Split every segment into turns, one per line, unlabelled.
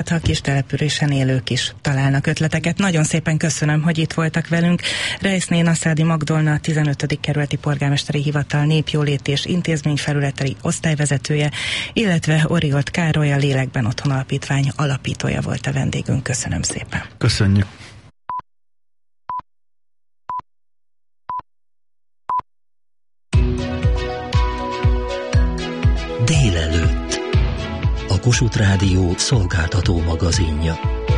ha a kis településen élők is találnak ötleteket. Nagyon szépen köszönöm, hogy itt voltak velünk. Reissné Nasszádi Magdolna, 15. kerületi polgármesteri hivatal népjóléti és intézményfelületeli osztályvezetője, illetve Oriolt Károly, a Lélekben Otthon Alapítvány alapítója volt a vendégünk. Köszönöm szépen.
Köszönjük.
Délelőtt. A Kossuth Rádió szolgáltató magazinja.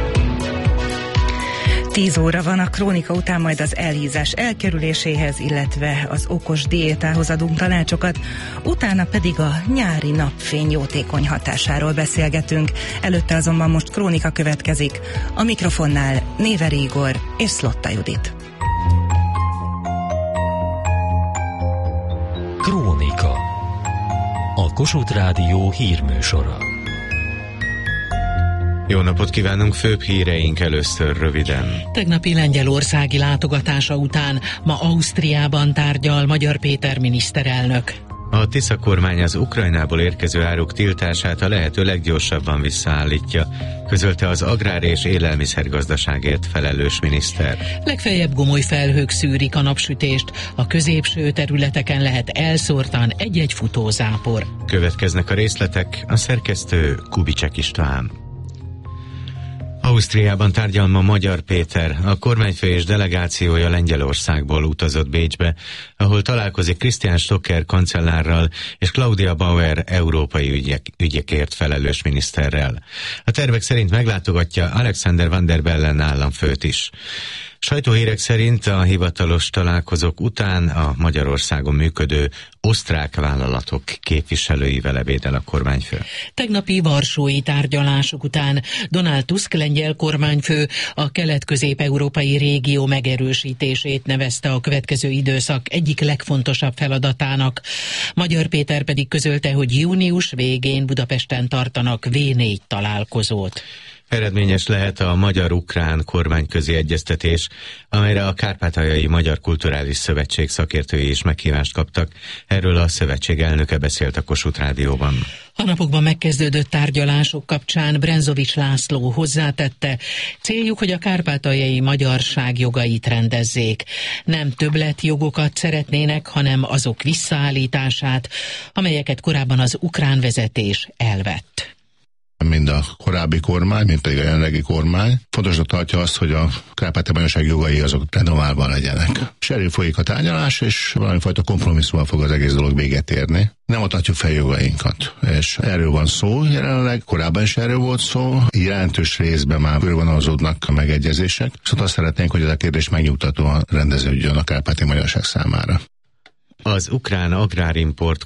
10 óra van, a krónika után majd az elhízás elkerüléséhez, illetve az okos diétához adunk tanácsokat, utána pedig a nyári napfény jótékony hatásáról beszélgetünk. Előtte azonban most krónika következik. A mikrofonnál Néver Igor és Szlotta Judit.
Krónika. A Kossuth Rádió hírműsora.
Jó napot kívánunk, főbb híreink először röviden.
Tegnapi lengyelországi látogatása után ma Ausztriában tárgyal Magyar Péter miniszterelnök.
A Tisza kormány az Ukrajnából érkező áruk tiltását a lehető leggyorsabban visszaállítja, közölte az agrár- és élelmiszergazdaságért felelős miniszter.
Legfeljebb gomoly felhők szűrik a napsütést, a középső területeken lehet elszórtan egy-egy futózápor.
Következnek a részletek, a szerkesztő Kubicek István. Ausztriában tárgyal ma Magyar Péter, a kormányfő és delegációja Lengyelországból utazott Bécsbe, ahol találkozik Christian Stocker kancellárral és Claudia Bauer európai ügyekért felelős miniszterrel. A tervek szerint meglátogatja Alexander Van der Bellen államfőt is. Sajtóhírek szerint a hivatalos találkozók után a Magyarországon működő osztrák vállalatok képviselőivel ebédel a kormányfő.
Tegnapi varsói tárgyalások után Donald Tusk lengyel kormányfő a kelet-közép-európai régió megerősítését nevezte a következő időszak egyik legfontosabb feladatának. Magyar Péter pedig közölte, hogy június végén Budapesten tartanak V4 találkozót.
Eredményes lehet a magyar-ukrán kormányközi egyeztetés, amelyre a Kárpátaljai Magyar Kulturális Szövetség szakértői is meghívást kaptak. Erről a szövetség elnöke beszélt a Kossuth Rádióban.
A napokban megkezdődött tárgyalások kapcsán Brenzovics László hozzátette, céljuk, hogy a kárpátaljai magyarság jogait rendezzék. Nem többletjogokat szeretnének, hanem azok visszaállítását, amelyeket korábban az ukrán vezetés elvett.
Mind a korábbi kormány, mint pedig a jelenlegi kormány fontosnak tartja azt, hogy a kárpátaljai magyarság jogai azok renoválva legyenek. És erről folyik a tárgyalás, és valamifajta kompromisszummal fog az egész dolog véget érni. Nem adhatjuk fel jogainkat. És erről van szó jelenleg, korábban is erről volt szó, jelentős részben már körvonalazódnak a megegyezések, szóval azt szeretnénk, hogy ez a kérdés megnyugtatóan rendeződjön a kárpátaljai magyarság számára.
Az ukrán agrárimport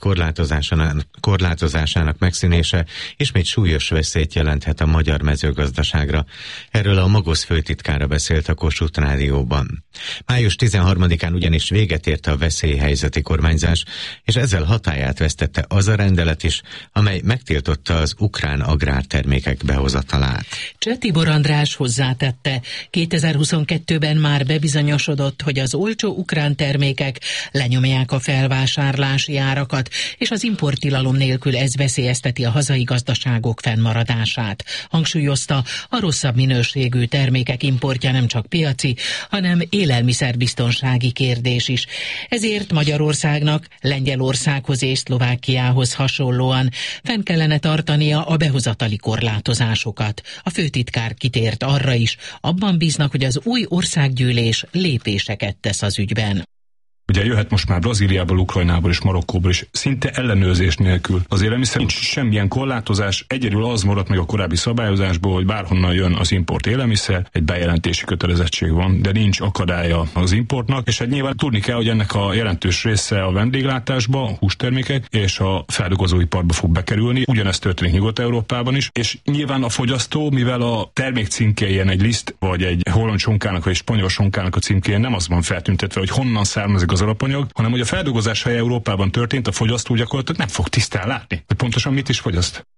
korlátozásának megszűnése ismét súlyos veszélyt jelenthet a magyar mezőgazdaságra. Erről a Magosz főtitkára beszélt a Kossuth Rádióban. Május 13-án ugyanis véget ért a veszélyhelyzeti kormányzás, és ezzel hatályát vesztette az a rendelet is, amely megtiltotta az ukrán agrártermékek behozatalát.
Cseh Tibor András hozzátette, 2022-ben már bebizonyosodott, hogy az olcsó ukrán termékek lenyomják a felvásárlási árakat, és az importtilalom nélkül ez veszélyezteti a hazai gazdaságok fennmaradását. Hangsúlyozta, a rosszabb minőségű termékek importja nem csak piaci, hanem élelmiszerbiztonsági kérdés is. Ezért Magyarországnak Lengyelországhoz és Szlovákiához hasonlóan fenn kellene tartania a behozatali korlátozásokat. A főtitkár kitért arra is, abban bíznak, hogy az új országgyűlés lépéseket tesz az ügyben.
Ugye jöhet most már Brazíliából, Ukrajnából és Marokkóból is, szinte ellenőrzés nélkül. Az élelmiszer nincs semmilyen korlátozás, egyedül az maradt meg a korábbi szabályozásból, hogy bárhonnan jön az import élelmiszer, egy bejelentési kötelezettség van, de nincs akadálya az importnak, és hát nyilván tudni kell, hogy ennek a jelentős része a vendéglátásba, a hústermékek és a feldolgozóiparba fog bekerülni. Ugyanezt történik Nyugat-Európában is, és nyilván a fogyasztó, mivel a termék címkéjén egy liszt, vagy egy holland sonkának, vagy egy spanyol sonkának a címkéjén nem az van feltüntetve, hogy honnan származik az alapanyag, hanem hogy a feldolgozás helye Európában történt, a fogyasztó gyakorlatilag nem fog tisztán látni, hogy pontosan mit is fogyaszt.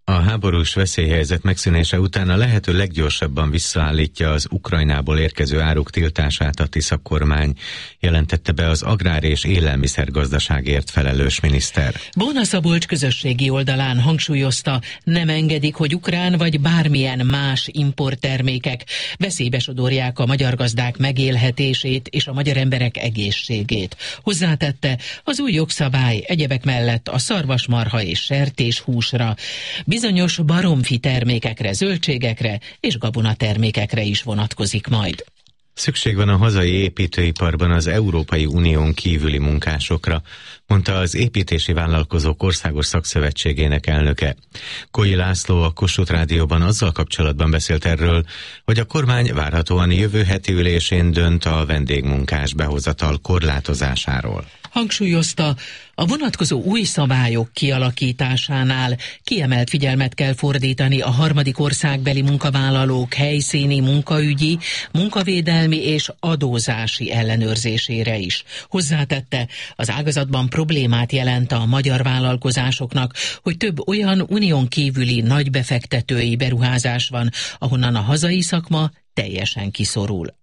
A háborús veszélyhelyzet megszűnése után a lehető leggyorsabban visszaállítja az Ukrajnából érkező áruk tiltását a Tisza kormány, jelentette be az agrár- és élelmiszergazdaságért felelős miniszter.
Bóna Szabolcs közösségi oldalán hangsúlyozta, nem engedik, hogy ukrán vagy bármilyen más importtermékek veszélybe sodorják a magyar gazdák megélhetését és a magyar emberek egészségét. Hozzátette, az új jogszabály egyebek mellett a szarvasmarha és sertéshúsra, bizonyos baromfi termékekre, zöldségekre és gabonatermékekre is vonatkozik majd.
Szükség van a hazai építőiparban az Európai Unión kívüli munkásokra, mondta az Építési Vállalkozók Országos Szakszövetségének elnöke. Koi László a Kossuth Rádióban azzal kapcsolatban beszélt erről, hogy a kormány várhatóan jövő heti ülésén dönt a vendégmunkás behozatal korlátozásáról.
Hangsúlyozta, a vonatkozó új szabályok kialakításánál kiemelt figyelmet kell fordítani a harmadik országbeli munkavállalók helyszíni munkaügyi, munkavédelmi és adózási ellenőrzésére is. Hozzátette, az ágazatban problémát jelent a magyar vállalkozásoknak, hogy több olyan unión kívüli nagy befektetői beruházás van, ahonnan a hazai szakma teljesen kiszorul.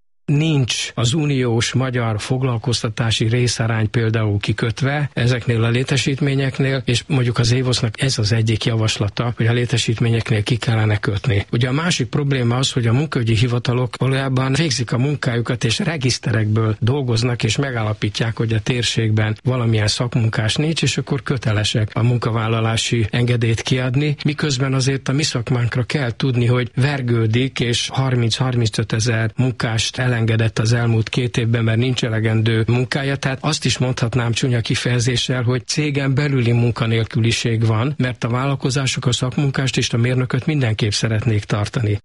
Nincs az uniós magyar foglalkoztatási részarány például kikötve ezeknél a létesítményeknél, és mondjuk az Évosznak ez az egyik javaslata, hogy a létesítményeknél ki kellene kötni. Ugye a másik probléma az, hogy a munkaügyi hivatalok valójában végzik a munkájukat, és regiszterekből dolgoznak, és megállapítják, hogy a térségben valamilyen szakmunkás nincs, és akkor kötelesek a munkavállalási engedélyt kiadni, miközben azért a mi szakmánkra kell tudni, hogy vergődik, és 30-35 ezer munkást elengedett az elmúlt 2 évben, mert nincs elegendő munkája. Tehát azt is mondhatnám csúnya kifejezéssel, hogy cégen belüli munkanélküliség van, mert a vállalkozások a szakmunkást és a mérnököt mindenképp szeretnék tartani.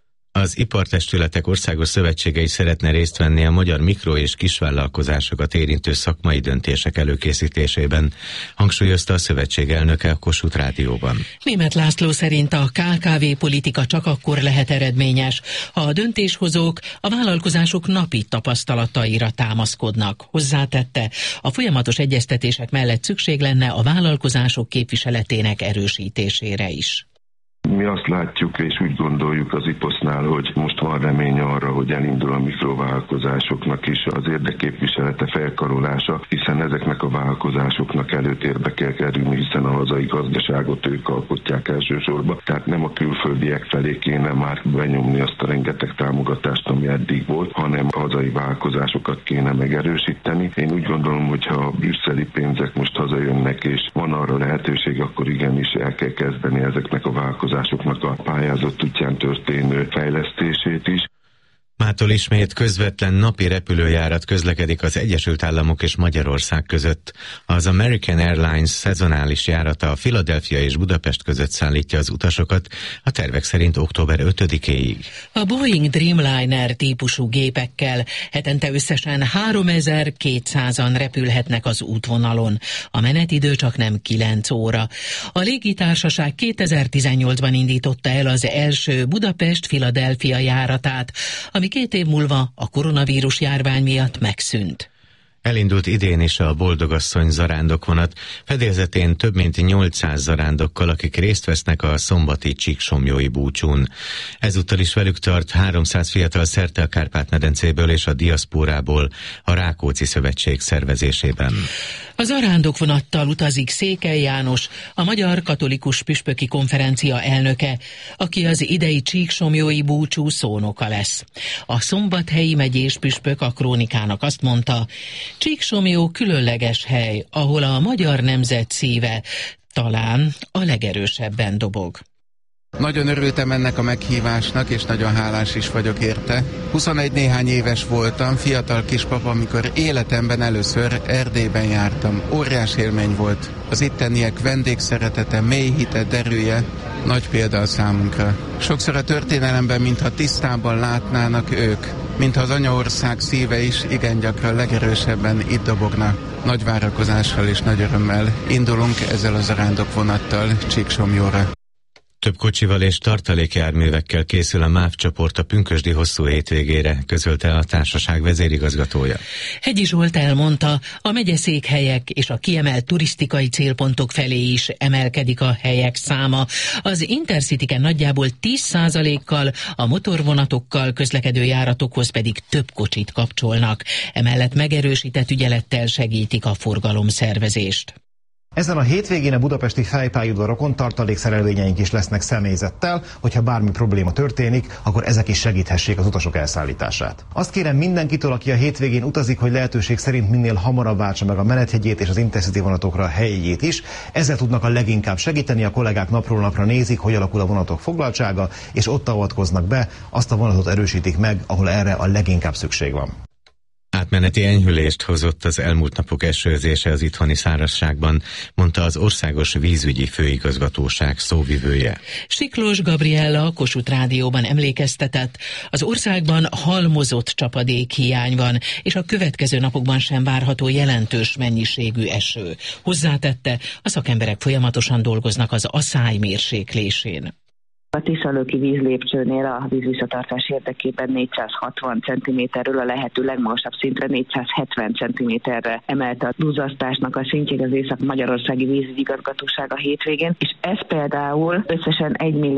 Az Ipartestületek Országos Szövetsége is szeretne részt venni a magyar mikro- és kisvállalkozásokat érintő szakmai döntések előkészítésében, hangsúlyozta a szövetség elnöke a Kossuth Rádióban.
Németh László szerint a KKV politika csak akkor lehet eredményes, ha a döntéshozók a vállalkozások napi tapasztalataira támaszkodnak. Hozzátette, a folyamatos egyeztetések mellett szükség lenne a vállalkozások képviseletének erősítésére is.
Mi azt látjuk és úgy gondoljuk az IPOSZ-nál, hogy most van remény arra, hogy elindul a mikrovállalkozásoknak is az érdekképviselete, felkarolása, hiszen ezeknek a vállalkozásoknak előtérbe kell kerülni, hiszen a hazai gazdaságot ők alkotják elsősorban. Tehát nem a külföldiek felé kéne már benyomni azt a rengeteg támogatást, ami eddig volt, hanem a hazai vállalkozásokat kéne megerősíteni. Én úgy gondolom, hogy ha a brüsszeli pénzek most hazajönnek és van arra lehetőség, akkor igenis el kell kezdeni ezeknek a vállalkozásoknak a pályázat útján történő fejlesztését is.
Mától ismét közvetlen napi repülőjárat közlekedik az Egyesült Államok és Magyarország között. Az American Airlines szezonális járata a Philadelphia és Budapest között szállítja az utasokat, a tervek szerint október 5-éig.
A Boeing Dreamliner típusú gépekkel hetente összesen 3200-an repülhetnek az útvonalon. A menetidő csak nem 9 óra. A légitársaság 2018-ban indította el az első Budapest-Philadelphia járatát, ami 2 év múlva a koronavírus járvány miatt megszűnt.
Elindult idén is a Boldogasszony zarándokvonat, fedélzetén több mint 800 zarándokkal, akik részt vesznek a szombati csíksomlyói búcsún. Ezúttal is velük tart 300 fiatal szerte a Kárpát-medencéből és a diaszpórából a Rákóczi Szövetség szervezésében.
A zarándokvonattal utazik Székely János, a Magyar Katolikus Püspöki Konferencia elnöke, aki az idei csíksomlyói búcsú szónoka lesz. A szombathelyi megyés püspök a Krónikának azt mondta, Csíksomlyó különleges hely, ahol a magyar nemzet szíve talán a legerősebben dobog.
Nagyon örültem ennek a meghívásnak, és nagyon hálás is vagyok érte. 21 néhány éves voltam, fiatal kispapa, amikor életemben először Erdélyben jártam. Óriás élmény volt. Az itteniek vendégszeretete, mély hite, derűje nagy példa a számunkra. Sokszor a történelemben, mintha tisztában látnának ők, mintha az anyaország szíve is igen gyakran legerősebben itt dobogna. Nagy várakozással és nagy örömmel indulunk ezzel a zarándokvonattal Csíksomlyóra.
Több kocsival és tartalékjárművekkel készül a MÁV csoport a pünkösdi hosszú hétvégére, közölte a társaság vezérigazgatója.
Hegyi Zsolt elmondta, a megyeszékhelyek és a kiemelt turisztikai célpontok felé is emelkedik a helyek száma. Az Intercityken nagyjából 10%-kal, a motorvonatokkal közlekedő járatokhoz pedig több kocsit kapcsolnak. Emellett megerősített ügyelettel segítik a forgalomszervezést.
Ezen a hétvégén a budapesti fejpályaudvarokon tartalékszerelvényeink is lesznek személyzettel, hogyha bármi probléma történik, akkor ezek is segíthessék az utasok elszállítását. Azt kérem mindenkitől, aki a hétvégén utazik, hogy lehetőség szerint minél hamarabb váltsa meg a menethegyét és az Intercity vonatokra a helyjegyét is. Ezzel tudnak a leginkább segíteni, a kollégák napról napra nézik, hogy alakul a vonatok foglaltsága, és ott avatkoznak be, azt a vonatot erősítik meg, ahol erre a leginkább szükség van.
Átmeneti enyhülést hozott az elmúlt napok esőzése az itthoni szárazságban, mondta az Országos Vízügyi Főigazgatóság szóvivője.
Siklós Gabriella a Kossuth Rádióban emlékeztetett, az országban halmozott csapadékhiány van, és a következő napokban sem várható jelentős mennyiségű eső. Hozzátette, a szakemberek folyamatosan dolgoznak az aszály mérséklésén.
A Tiszalöki vízlépcsőnél a vízvisszatartás érdekében 460 cm-ről a lehető legmagasabb szintre 470 cm-re emelte a duzzasztásnak a szintjét az Észak-Magyarországi Vízigazgatóság a hétvégén, és ez például összesen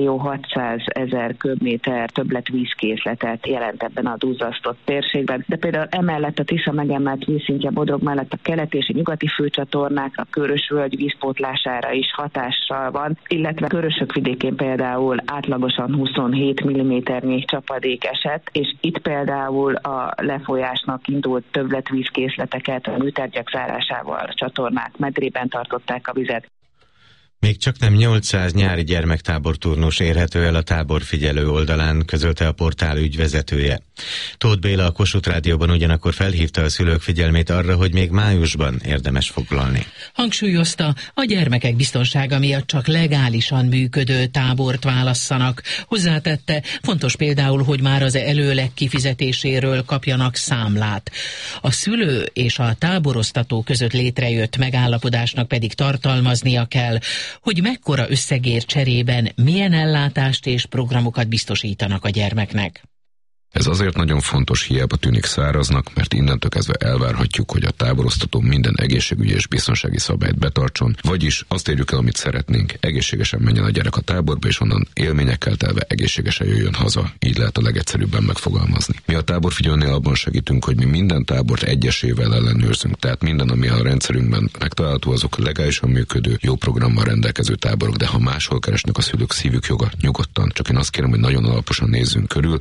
1.600.000 köbméter többletvízkészletet jelent ebben a duzzasztott térségben. De például emellett a Tisza megemelt vízszintje Bodrog mellett a keleti és a nyugati főcsatornákra, a Körösvölgy vízpótlására is hatással van, illetve Körösök vidékén például átlagosan 27 mm-nyi csapadék esett, és itt például a lefolyásnak indult többletvízkészleteket a műtárgyak zárásával a csatornák medrében tartották a vizet.
Még csak nem 800 nyári gyermektáborturnus érhető el a táborfigyelő oldalán, közölte a portál ügyvezetője. Tóth Béla a Kossuth Rádióban ugyanakkor felhívta a szülők figyelmét arra, hogy még májusban érdemes foglalni.
Hangsúlyozta, a gyermekek biztonsága miatt csak legálisan működő tábort válasszanak. Hozzátette, fontos például, hogy már az előleg kifizetéséről kapjanak számlát. A szülő és a táboroztató között létrejött megállapodásnak pedig tartalmaznia kell, hogy mekkora összegért cserében milyen ellátást és programokat biztosítanak a gyermeknek.
Ez azért nagyon fontos, hiába tűnik száraznak, mert innentől kezdve elvárhatjuk, hogy a táboroztató minden egészségügyi és biztonsági szabályt betartson, vagyis azt érjük el, amit szeretnénk, egészségesen menjen a gyerek a táborba, és onnan élményekkel telve egészségesen jöjjön haza. Így lehet a legegyszerűbben megfogalmazni. Mi a táborfigyelőnél abban segítünk, hogy mi minden tábort egyesével ellenőrzünk, tehát minden, ami a rendszerünkben megtalálható, azok legálisan működő, jó programmal rendelkező táborok, de ha máshol keresnek a szülők, szívük joga, nyugodtan. Csak én azt kérem, hogy nagyon alaposan nézzünk körül.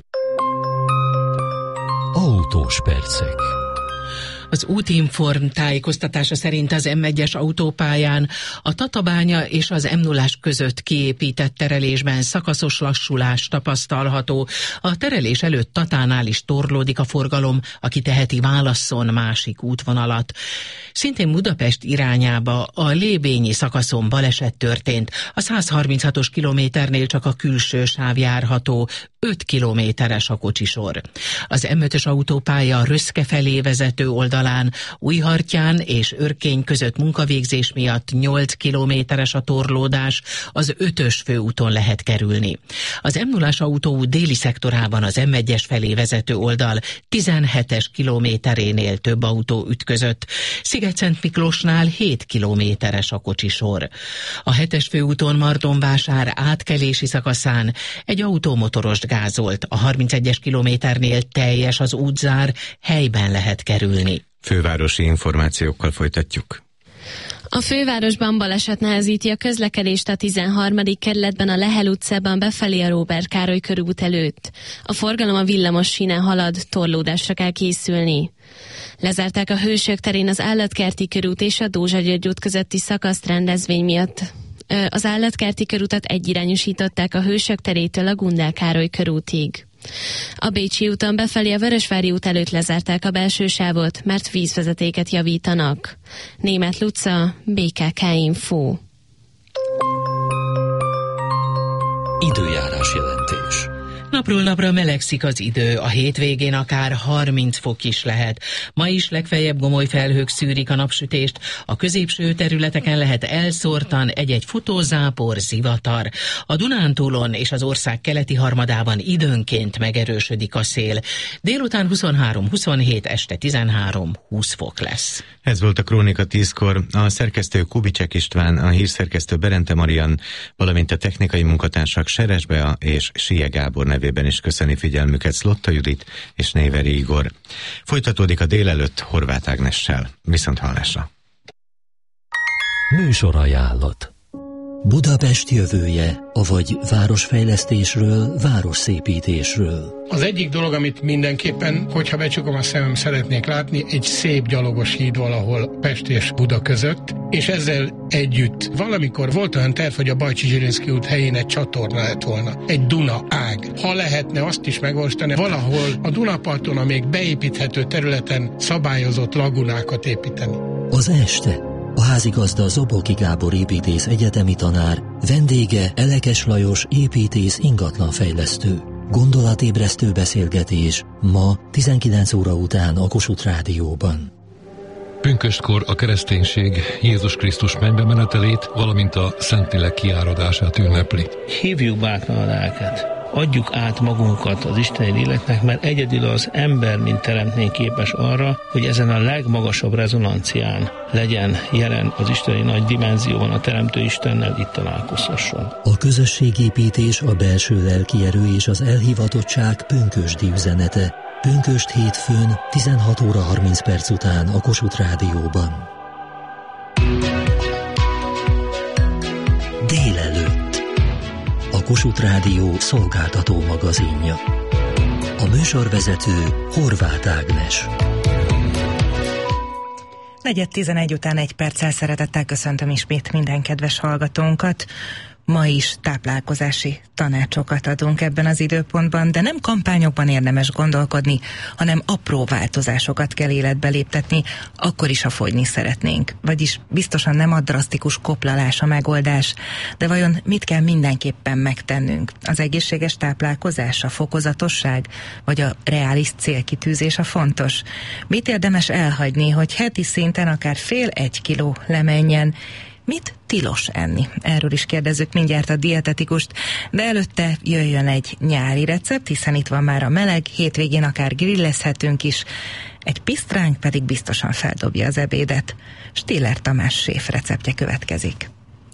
Autós percek.
Az Útinform tájékoztatása szerint az M1-es autópályán a Tatabánya és az M0-ás között kiépített terelésben szakaszos lassulás tapasztalható. A terelés előtt Tatánál is torlódik a forgalom, aki teheti, válasszon másik útvonalat. Szintén Budapest irányába a Lébényi szakaszon baleset történt. A 136-os kilométernél csak a külső sáv járható, 5 kilométeres a kocsisor. Az M5-ös autópálya Röszke felé vezető oldalán Újhartyán és Örkény között munkavégzés miatt 8 kilométeres a torlódás, az 5-ös főúton lehet kerülni. Az M0-as autóút déli szektorában az M1-es felé vezető oldal 17-es kilométerénél több autó ütközött. Sziget-Szent Miklósnál 7 kilométeres a kocsisor. A 7-es főúton Martonvásár átkelési szakaszán egy autómotorost gázolt. A 31-es kilométernél teljes az útzár, helyben lehet kerülni.
Fővárosi információkkal folytatjuk.
A fővárosban baleset nehezíti a közlekedést a 13. kerületben a Lehel utcában befelé a Róbert Károly körút előtt. A forgalom a villamos sínen halad, torlódásra kell készülni. Lezárták a Hősök terén az Állatkerti körút és a Dózsa György út közötti szakaszt rendezvény miatt. Az Állatkerti körutat egyirányosították a Hősök terétől a Gundel Károly körútig. A Bécsi úton befelé a Vörösvári út előtt lezárták a belső sávot, mert vízvezetéket javítanak. Németh Luca, BKK Info.
Időjárás jelentés.
Napról napra melegszik az idő, a hétvégén akár 30 fok is lehet. Ma is legfeljebb gomoly felhők szűrik a napsütést, a középső területeken lehet elszórtan egy-egy futózápor, zivatar. A Dunántúlon és az ország keleti harmadában időnként megerősödik a szél. Délután 23-27, este 13-20 fok lesz.
Ez volt a Krónika 10-kor. A szerkesztő Kubicsek István, a hírszerkesztő Berente Marian, valamint a technikai munkatársak Seres Bea és Sie Gábor nevében is köszöni figyelmüket Szlotta Judit és Néveri Igor. Folytatódik a délelőtt Horváth Ágnessel. Viszonthallásra.
Műsorajánlat. Budapest jövője, avagy városfejlesztésről, városszépítésről.
Az egyik dolog, amit mindenképpen, hogyha becsukom a szemem, szeretnék látni, egy szép gyalogos híd valahol Pest és Buda között, és ezzel együtt valamikor volt olyan terv, hogy a Bajcsy-Zsilinszky út helyén egy csatorna lett volna, egy Duna ág. Ha lehetne azt is megvalósítani, valahol a Dunaparton a még beépíthető területen szabályozott lagunákat építeni.
Az este a házigazda Zoboki Gábor építész egyetemi tanár, vendége Elekes Lajos építész ingatlanfejlesztő. Gondolatébresztő beszélgetés ma 19 óra után a Kossuth Rádióban.
Pünköstkor a kereszténység Jézus Krisztus mennybe menetelét, valamint a Szentlélek kiáradását ünnepli.
Hívjuk bátran a lelket. Adjuk át magunkat az isteni léleknek, mert egyedül az ember, mint teremtmény képes arra, hogy ezen a legmagasabb rezonancián legyen jelen az isteni nagy dimenzióban a Teremtő Istennel, itt találkozhasson.
A közösségépítés, a belső lelki erő és az elhivatottság pünkösdi üzenete. Pünkösd hétfőn 16 óra 30 perc után a Kossuth Rádióban. Délelőtt. A Kossuth Rádió szolgáltató magazinja. A műsorvezető Horváth Ágnes.
4:11 után 1 perccel szeretettel köszöntöm ismét minden kedves hallgatónkat. Ma is táplálkozási tanácsokat adunk ebben az időpontban, de nem kampányokban érdemes gondolkodni, hanem apró változásokat kell életbe léptetni, akkor is, ha fogyni szeretnénk. Vagyis biztosan nem a drasztikus koplalás a megoldás, de vajon mit kell mindenképpen megtennünk? Az egészséges táplálkozás, a fokozatosság, vagy a reális célkitűzés a fontos? Mit érdemes elhagyni, hogy heti szinten akár fél 1 kiló lemenjen? Mit tilos enni? Erről is kérdezzük mindjárt a dietetikust, de előtte jöjjön egy nyári recept, hiszen itt van már a meleg, hétvégén akár grillezhetünk is, egy pisztránk pedig biztosan feldobja az ebédet. Stiller Tamás séf receptje következik.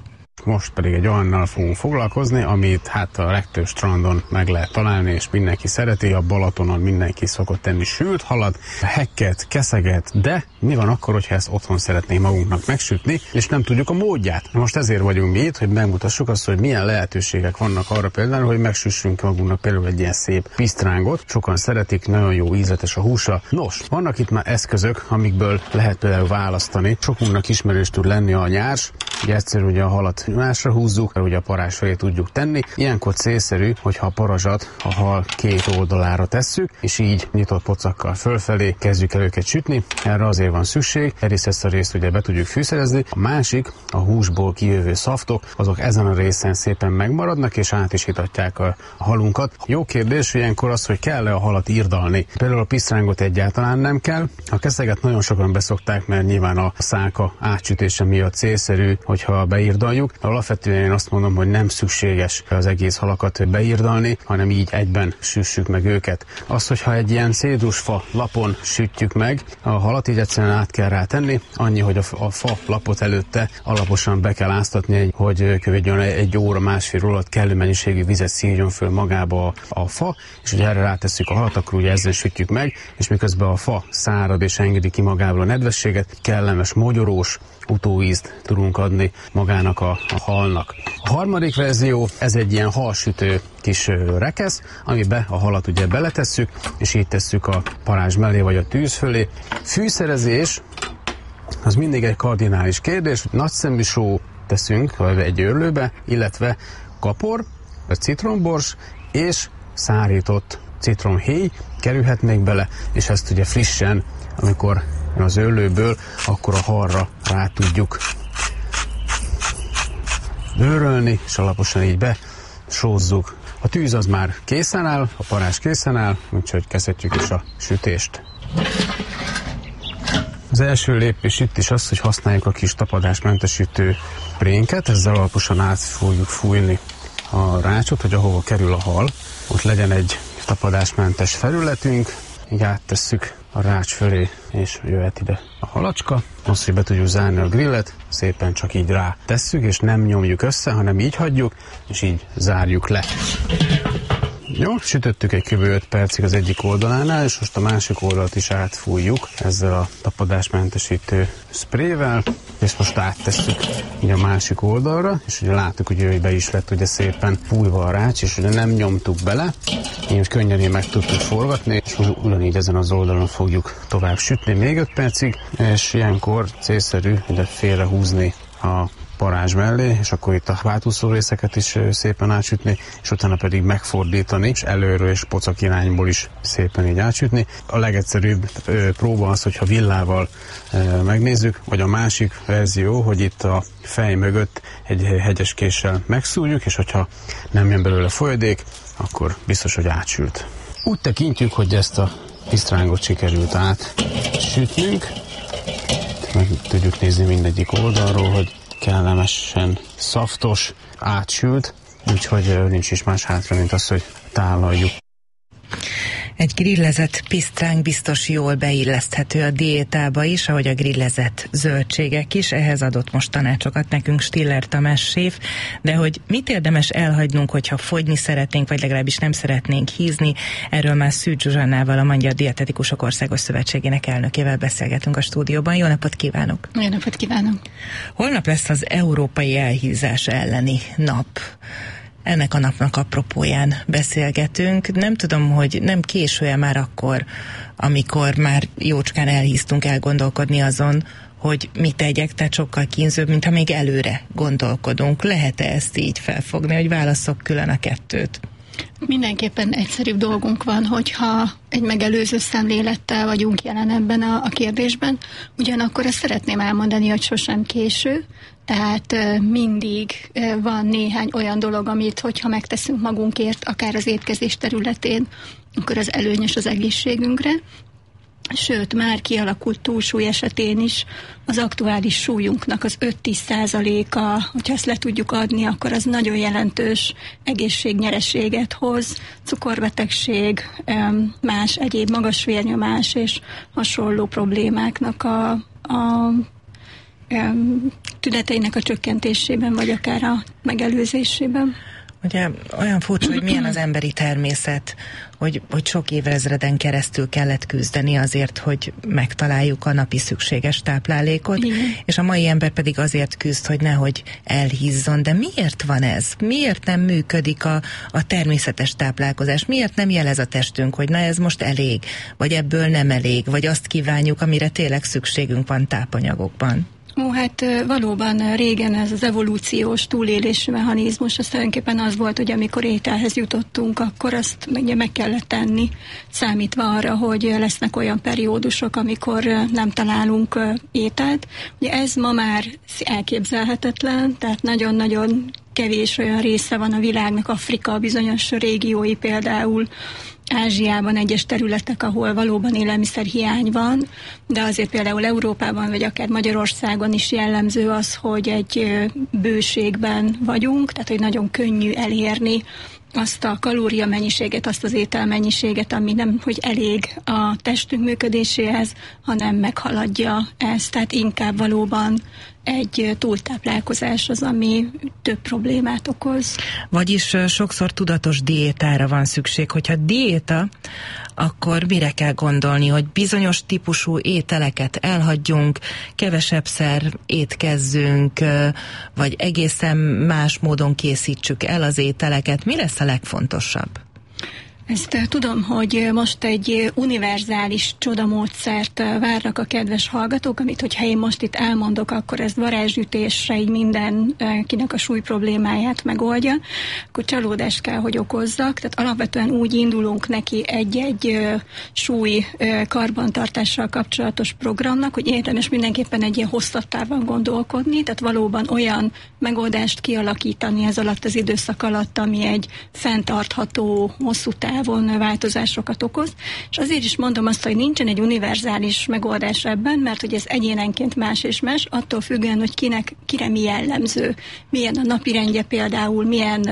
Most pedig egy olyannal fogunk foglalkozni, amit hát a legtöbb strandon meg lehet találni, és mindenki szereti, a Balatonon mindenki szokott tenni sült halat, hekket, keszeget, de mi van akkor, hogyha ezt otthon szeretnénk magunknak megsütni, és nem tudjuk a módját? Most ezért vagyunk mi itt, hogy megmutassuk azt, hogy milyen lehetőségek vannak arra például, hogy megsüssünk magunknak például egy ilyen szép pisztrángot. Sokan szeretik, nagyon jó ízletes a húsa. Nos, vannak itt már eszközök, amikből lehet például választani. Sokunknak ismerős tud lenni a nyárs, ugye egyszerű, ugye a halat másra húzzuk, ugye a parázs felé tudjuk tenni. Ilyenkor célszerű, hogyha a parazsat a hal két oldalára tesszük, és így nyitott pocakkal fölfelé kezdjük el őket sütni. Erre azért van szükség, egyrészt ezt a részt ugye be tudjuk fűszerezni, a másik, a húsból kijövő szaftok, azok ezen a részen szépen megmaradnak, és át is hitatják a halunkat. Jó kérdés ilyenkor az, hogy kell-e a halat irdalni. Például a pisztrángot egyáltalán nem kell. A keszeget nagyon sokan beszokták, mert nyilván a szálka átsütése miatt célszerű, hogyha beirdaljuk. Alapvetően én azt mondom, hogy nem szükséges az egész halakat beirdalni, hanem így egyben süssük meg őket. Az, hogyha egy ilyen cédusfa lapon sütjük meg, a halat így egyszerűen át kell rá tenni, annyi, hogy a fa lapot előtte alaposan be kell áztatni, hogy kövődjön egy óra, másfél óra alatt kellő mennyiségű vizet szívjon föl magába a fa, és hogy erre rátesszük a halat, akkor ugye ezzel sütjük meg, és miközben a fa szárad és engedi ki magából a nedvességet, kellemes, mogyorós utóízt tudunk adni magának a halnak. A harmadik verzió, ez egy ilyen halsütő kis rekesz, amiben a halat ugye beletesszük, és így tesszük a parázs mellé vagy a tűz fölé. Fűszerezés, az mindig egy kardinális kérdés, nagyszemű só teszünk egy őrlőbe, illetve kapor, vagy citrombors, és szárított citromhéj kerülhet még bele, és ezt ugye frissen, amikor az őrlőből, akkor a halra rá tudjuk őrölni, és alaposan így besózzuk A tűz az már készen áll, a parázs készen áll, úgyhogy kezdhetjük is a sütést. Az első lépés itt is az, hogy használjuk a kis tapadásmentesítő prénket, ezzel alaposan át fogjuk fújni a rácsot, hogy ahova kerül a hal, ott legyen egy tapadásmentes felületünk, így áttesszük a rács fölé, és jöhet ide a halacska. Most, hogy be tudjuk zárni a grillet, szépen csak így rá tesszük, és nem nyomjuk össze, hanem így hagyjuk, és így zárjuk le. Jó, sütöttük egy kb. 5 percig az egyik oldalánál, és most a másik oldalt is átfújjuk ezzel a tapadásmentesítő szprével, és most áttesszük így a másik oldalra, és ugye láttuk, hogy be is lett ugye szépen fújva a rács, és ugye nem nyomtuk bele, így könnyen meg tudtuk forgatni, és ugyanígy ezen az oldalon fogjuk tovább sütni még 5 percig, és ilyenkor célszerű ide félrehúzni a parázs mellé, és akkor itt a hátúszó részeket is szépen átsütni, és utána pedig megfordítani, és előről és pocak irányból is szépen így átsütni. A legegyszerűbb próba az, hogyha villával megnézzük, vagy a másik verzió, hogy itt a fej mögött egy hegyes késsel megszúrjuk, és hogyha nem jön belőle folyadék, akkor biztos, hogy átsült. Úgy tekintjük, hogy ezt a pisztrángot sikerült átsütnünk, meg tudjuk nézni mindegyik oldalról, hogy kellemesen szaftos, átsült, úgyhogy nincs is más hátra, mint az, hogy tálaljuk.
Egy grillezett pisztránk biztos jól beilleszthető a diétába is, ahogy a grillezett zöldségek is. Ehhez adott most tanácsokat nekünk Stiller Tamás séf, de hogy mit érdemes elhagynunk, hogyha fogyni szeretnénk, vagy legalábbis nem szeretnénk hízni, erről már Szűcs Zsuzsannával, a Magyar Dietetikusok Országos Szövetségének elnökével beszélgetünk a stúdióban. Jó napot kívánok!
Jó napot kívánok! Holnap
lesz az Európai Elhízás elleni nap. Ennek a napnak apropóján beszélgetünk. Nem tudom, hogy nem késő-e már akkor, amikor már jócskán elhíztunk elgondolkodni azon, hogy mit tegyek, tehát sokkal kínzőbb, mint ha még előre gondolkodunk. Lehet-e ezt így felfogni, hogy válasszok külön a kettőt?
Mindenképpen egyszerűbb dolgunk van, hogyha egy megelőző szemlélettel vagyunk jelen ebben a kérdésben. Ugyanakkor ezt szeretném elmondani, hogy sosem késő, tehát mindig van néhány olyan dolog, amit hogyha megteszünk magunkért, akár az étkezés területén, akkor az előnyös az egészségünkre. Sőt, már kialakult túlsúly esetén is az aktuális súlyunknak az 5-10%-a, hogyha ezt le tudjuk adni, akkor az nagyon jelentős egészségnyereséget hoz, cukorbetegség, más egyéb magas vérnyomás és hasonló problémáknak a tüneteinek a csökkentésében, vagy akár a megelőzésében.
Ugye olyan furcsa, hogy milyen az emberi természet, hogy sok évezreden keresztül kellett küzdeni azért, hogy megtaláljuk a napi szükséges táplálékot, igen. És a mai ember pedig azért küzd, hogy nehogy elhízzon. De miért van ez? Miért nem működik a természetes táplálkozás? Miért nem jelez a testünk, hogy na ez most elég, vagy ebből nem elég, vagy azt kívánjuk, amire tényleg szükségünk van tápanyagokban?
Hát valóban régen ez az evolúciós túlélési mechanizmus, az tulajdonképpen az volt, hogy amikor ételhez jutottunk, akkor azt ugye meg kellett tenni, számítva arra, hogy lesznek olyan periódusok, amikor nem találunk ételt. Ugye ez ma már elképzelhetetlen, tehát nagyon-nagyon kevés olyan része van a világnak, Afrika bizonyos régiói például, Ázsiában egyes területek, ahol valóban élelmiszerhiány van, de azért például Európában, vagy akár Magyarországon is jellemző az, hogy egy bőségben vagyunk, tehát hogy nagyon könnyű elérni azt a kalóriamennyiséget, azt az ételmennyiséget, ami nem, hogy elég a testünk működéséhez, hanem meghaladja ezt, tehát inkább valóban egy túltáplálkozás az, ami több problémát okoz.
Vagyis sokszor tudatos diétára van szükség. Hogyha diéta, akkor mire kell gondolni, hogy bizonyos típusú ételeket elhagyjunk, kevesebbszer étkezzünk, vagy egészen más módon készítsük el az ételeket. Mi lesz a legfontosabb?
Ezt tudom, hogy most egy univerzális csodamódszert várnak a kedves hallgatók, amit hogyha én most itt elmondok, akkor ez varázsütésre így mindenkinek a súly problémáját megoldja, akkor csalódást kell, hogy okozzak. Tehát alapvetően úgy indulunk neki egy súly karbantartással kapcsolatos programnak, hogy érdemes mindenképpen egy ilyen hosszabb távon gondolkodni, tehát valóban olyan megoldást kialakítani ez alatt az időszak alatt, ami egy fenntartható, hosszú távon változásokat okoz. És azért is mondom azt, hogy nincsen egy univerzális megoldás ebben, mert hogy ez egyénenként más és más, attól függően, hogy kire mi jellemző, milyen a napirendje például, milyen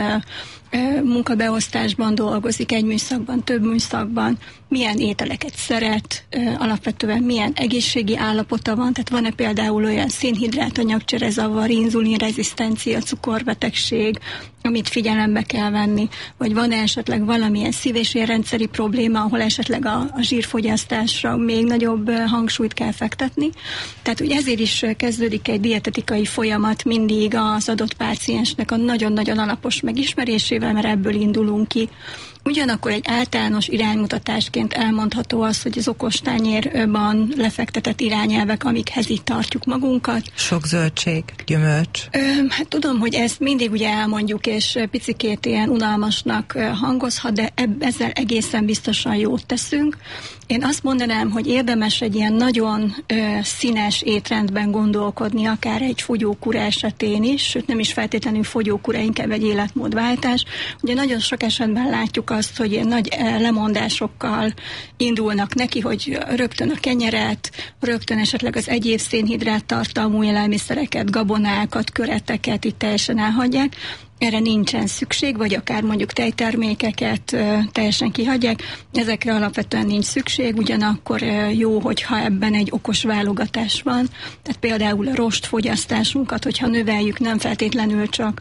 munkabeosztásban dolgozik, egy műszakban, több műszakban, milyen ételeket szeret, alapvetően milyen egészségi állapota van, tehát van-e például olyan szénhidrát anyagcserezavar, inzulinrezisztencia, cukorbetegség, amit figyelembe kell venni, vagy van-e esetleg valamilyen szív- és érrendszeri probléma, ahol esetleg a zsírfogyasztásra még nagyobb hangsúlyt kell fektetni. Tehát ugye ezért is kezdődik egy dietetikai folyamat mindig az adott páciensnek a nagyon-nagyon alapos megismerésével, mert ebből indulunk ki. Ugyanakkor egy általános iránymutatásként elmondható az, hogy az okostányérban lefektetett irányelvek, amikhez itt tartjuk magunkat.
Sok zöldség, gyümölcs.
Hát tudom, hogy ezt mindig ugye elmondjuk, és picikét ilyen unalmasnak hangozhat, de ezzel egészen biztosan jót teszünk. Én azt mondanám, hogy érdemes egy ilyen nagyon színes étrendben gondolkodni, akár egy fogyókúra esetén is, sőt nem is feltétlenül fogyókúra, inkább egy életmódváltás. Ugye nagyon sok esetben látjuk azt, hogy ilyen nagy lemondásokkal indulnak neki, hogy rögtön a kenyeret, rögtön esetleg az egyéb szénhidrát tartalmú élelmiszereket, gabonákat, köreteket itt teljesen elhagyják. Erre nincsen szükség, vagy akár mondjuk tejtermékeket teljesen kihagyják. Ezekre alapvetően nincs szükség, ugyanakkor jó, hogyha ebben egy okos válogatás van. Tehát például a rostfogyasztásunkat, hogyha növeljük, nem feltétlenül csak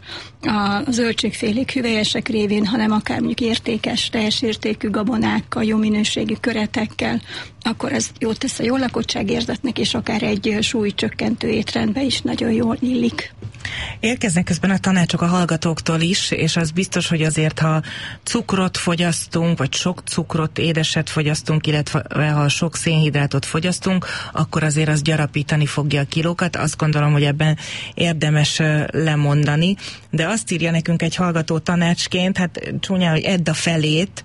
a zöldségfélék, hüvelyesek révén, hanem akár mondjuk értékes, teljes értékű gabonákkal, jó minőségű köretekkel, akkor ez jót tesz a jól lakottságérzetnek, és akár egy súlycsökkentő étrendbe is nagyon jól illik.
Érkeznek közben a tanácsok a hallgatóktól is, és az biztos, hogy azért, ha cukrot fogyasztunk, vagy sok cukrot, édeset fogyasztunk, illetve ha sok szénhidrátot fogyasztunk, akkor azért az gyarapítani fogja a kilókat. Azt gondolom, hogy ebben érdemes lemondani. De azt írja nekünk egy hallgató tanácsként, hát csúnya, hogy edd a felét,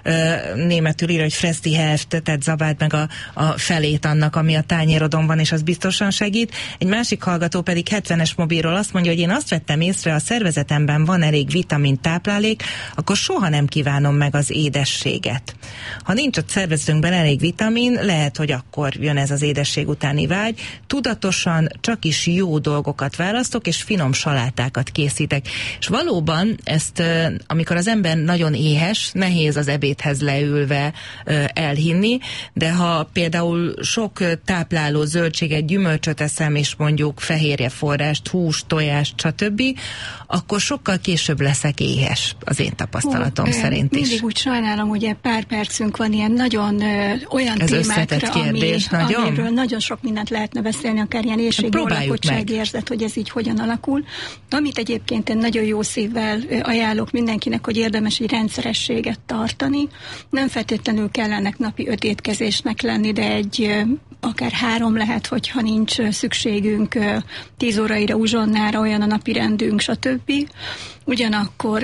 németül írja, hogy fress die Hälfte, tehát zabáld meg a felét annak, ami a tányérodon van, és az biztosan segít. Egy másik hallgató pedig 70-es mobilról azt mondja, hogy én azt vettem észre, a szervezetemben van elég vitamin táplálék, akkor soha nem kívánom meg az édességet. Ha nincs a szervezetünkben elég vitamin, lehet, hogy akkor jön ez az édesség utáni vágy. Tudatosan csak is jó dolgokat választok, és finom salátákat készítek. És valóban ezt, amikor az ember nagyon éhes, nehéz az ebédhez leülve elhinni, de ha például sok tápláló zöldséget, gyümölcsöt eszem, és mondjuk fehérjeforrást, húst, tojást, stb., akkor sokkal később leszek éhes, az én tapasztalatom szerint is.
Mindig úgy sajnálom, hogy pár percünk van ilyen nagyon olyan
ez
témákra,
kérdés,
amiről nagyon sok mindent lehetne beszélni, akár ilyen éhség-lakottságérzet, hogy ez így hogyan alakul. Amit egyébként én nagyon jó szívvel ajánlok mindenkinek, hogy érdemes egy rendszerességet tartani. Nem feltétlenül kellenek napi 5 étkezésnek lenni, de egy akár 3 lehet, hogyha nincs szükségünk 10 óraira, uzsonnára, olyan a napi rendünk, stb. Ugyanakkor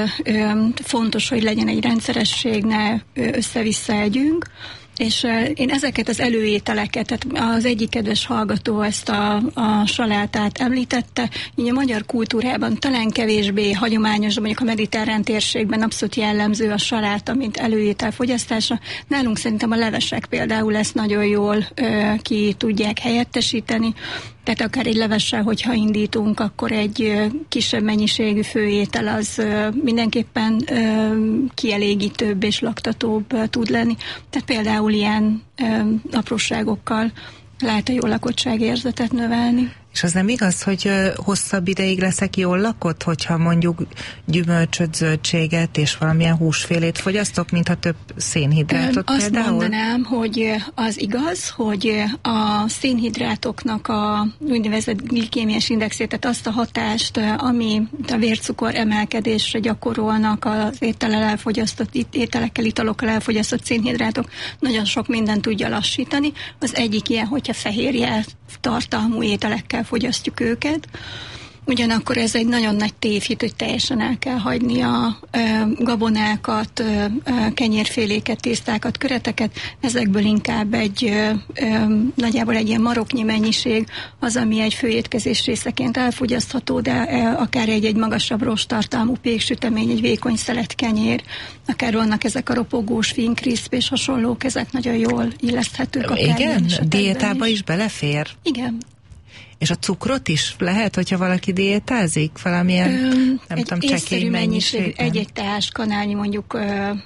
fontos, hogy legyen egy rendszeresség, ne össze-vissza együnk. És én ezeket az előételeket, tehát az egyik kedves hallgató ezt a salátát említette, így a magyar kultúrában talán kevésbé hagyományos, de mondjuk a mediterrán térségben abszolút jellemző a saláta, mint előétel fogyasztása. Nálunk szerintem a levesek például ezt nagyon jól ki tudják helyettesíteni. Tehát akár egy levessel, hogyha indítunk, akkor egy kisebb mennyiségű főétel az mindenképpen kielégítőbb és laktatóbb tud lenni. Tehát például ilyen apróságokkal lehet a jó lakottságérzetet növelni.
És az nem igaz, hogy hosszabb ideig leszek jól lakott, hogyha mondjuk gyümölcsöt, zöldséget és valamilyen húsfélét fogyasztok, mintha több szénhidrátot
azt
például?
Azt mondanám, hogy az igaz, hogy a szénhidrátoknak a úgynevezett glikémiás indexét, tehát azt a hatást, ami a vércukor emelkedésre gyakorolnak az ételekkel, italokkal elfogyasztott szénhidrátok, nagyon sok mindent tudja lassítani. Az egyik ilyen, hogyha fehérje tartalmú ételekkel fogyasztjuk őket. Ugyanakkor ez egy nagyon nagy tévhit, hogy teljesen el kell hagyni a gabonákat, kenyérféléket, tésztákat, köreteket. Ezekből inkább nagyjából egy ilyen maroknyi mennyiség az, ami egy főétkezés részeként elfogyasztható, de akár egy magasabb rosttartalmú péksütemény, egy vékony szelet kenyér, akár vannak ezek a ropogós fínkriszp és hasonlók, ezek nagyon jól illeszthetők.
Igen? Diétába is belefér?
Igen.
És a cukrot is lehet, hogyha valaki diétázik? Valamilyen, nem tudom, csekély mennyiség?
Egy-egy teáskanálnyi mondjuk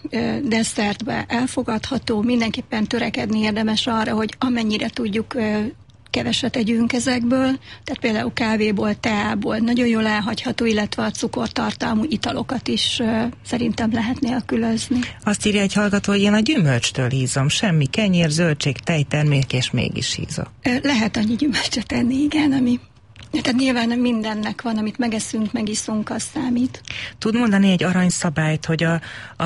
desszertbe elfogadható. Mindenképpen törekedni érdemes arra, hogy amennyire tudjuk, keveset együnk ezekből, tehát például kávéból, teából nagyon jól elhagyható, illetve a cukortartalmú italokat is szerintem lehet nélkülözni.
Azt írja egy hallgató, hogy én a gyümölcstől hízom, semmi kenyér, zöldség, tejtermék, és mégis hízok.
Lehet annyi gyümölcsöt enni, igen, ami... Tehát nyilván mindennek van, amit megeszünk, megiszunk, az számít.
Tud mondani egy aranyszabályt, hogy a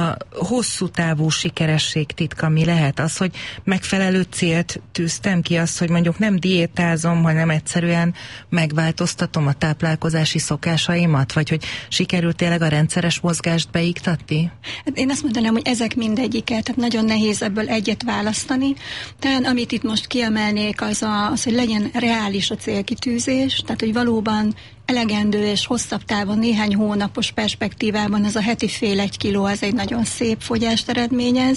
hosszú távú sikeresség titka mi lehet? Az, hogy megfelelő célt tűztem ki, az, hogy mondjuk nem diétázom, hanem egyszerűen megváltoztatom a táplálkozási szokásaimat? Vagy hogy sikerült tényleg a rendszeres mozgást beiktatni?
Hát én azt mondanám, hogy ezek mindegyiket, tehát nagyon nehéz ebből egyet választani. Tehát amit itt most kiemelnék, az, hogy legyen reális a célkitűzés, tehát hogy valóban elegendő és hosszabb távon, néhány hónapos perspektívában ez a heti fél-1 kiló, az egy nagyon szép fogyást eredményez,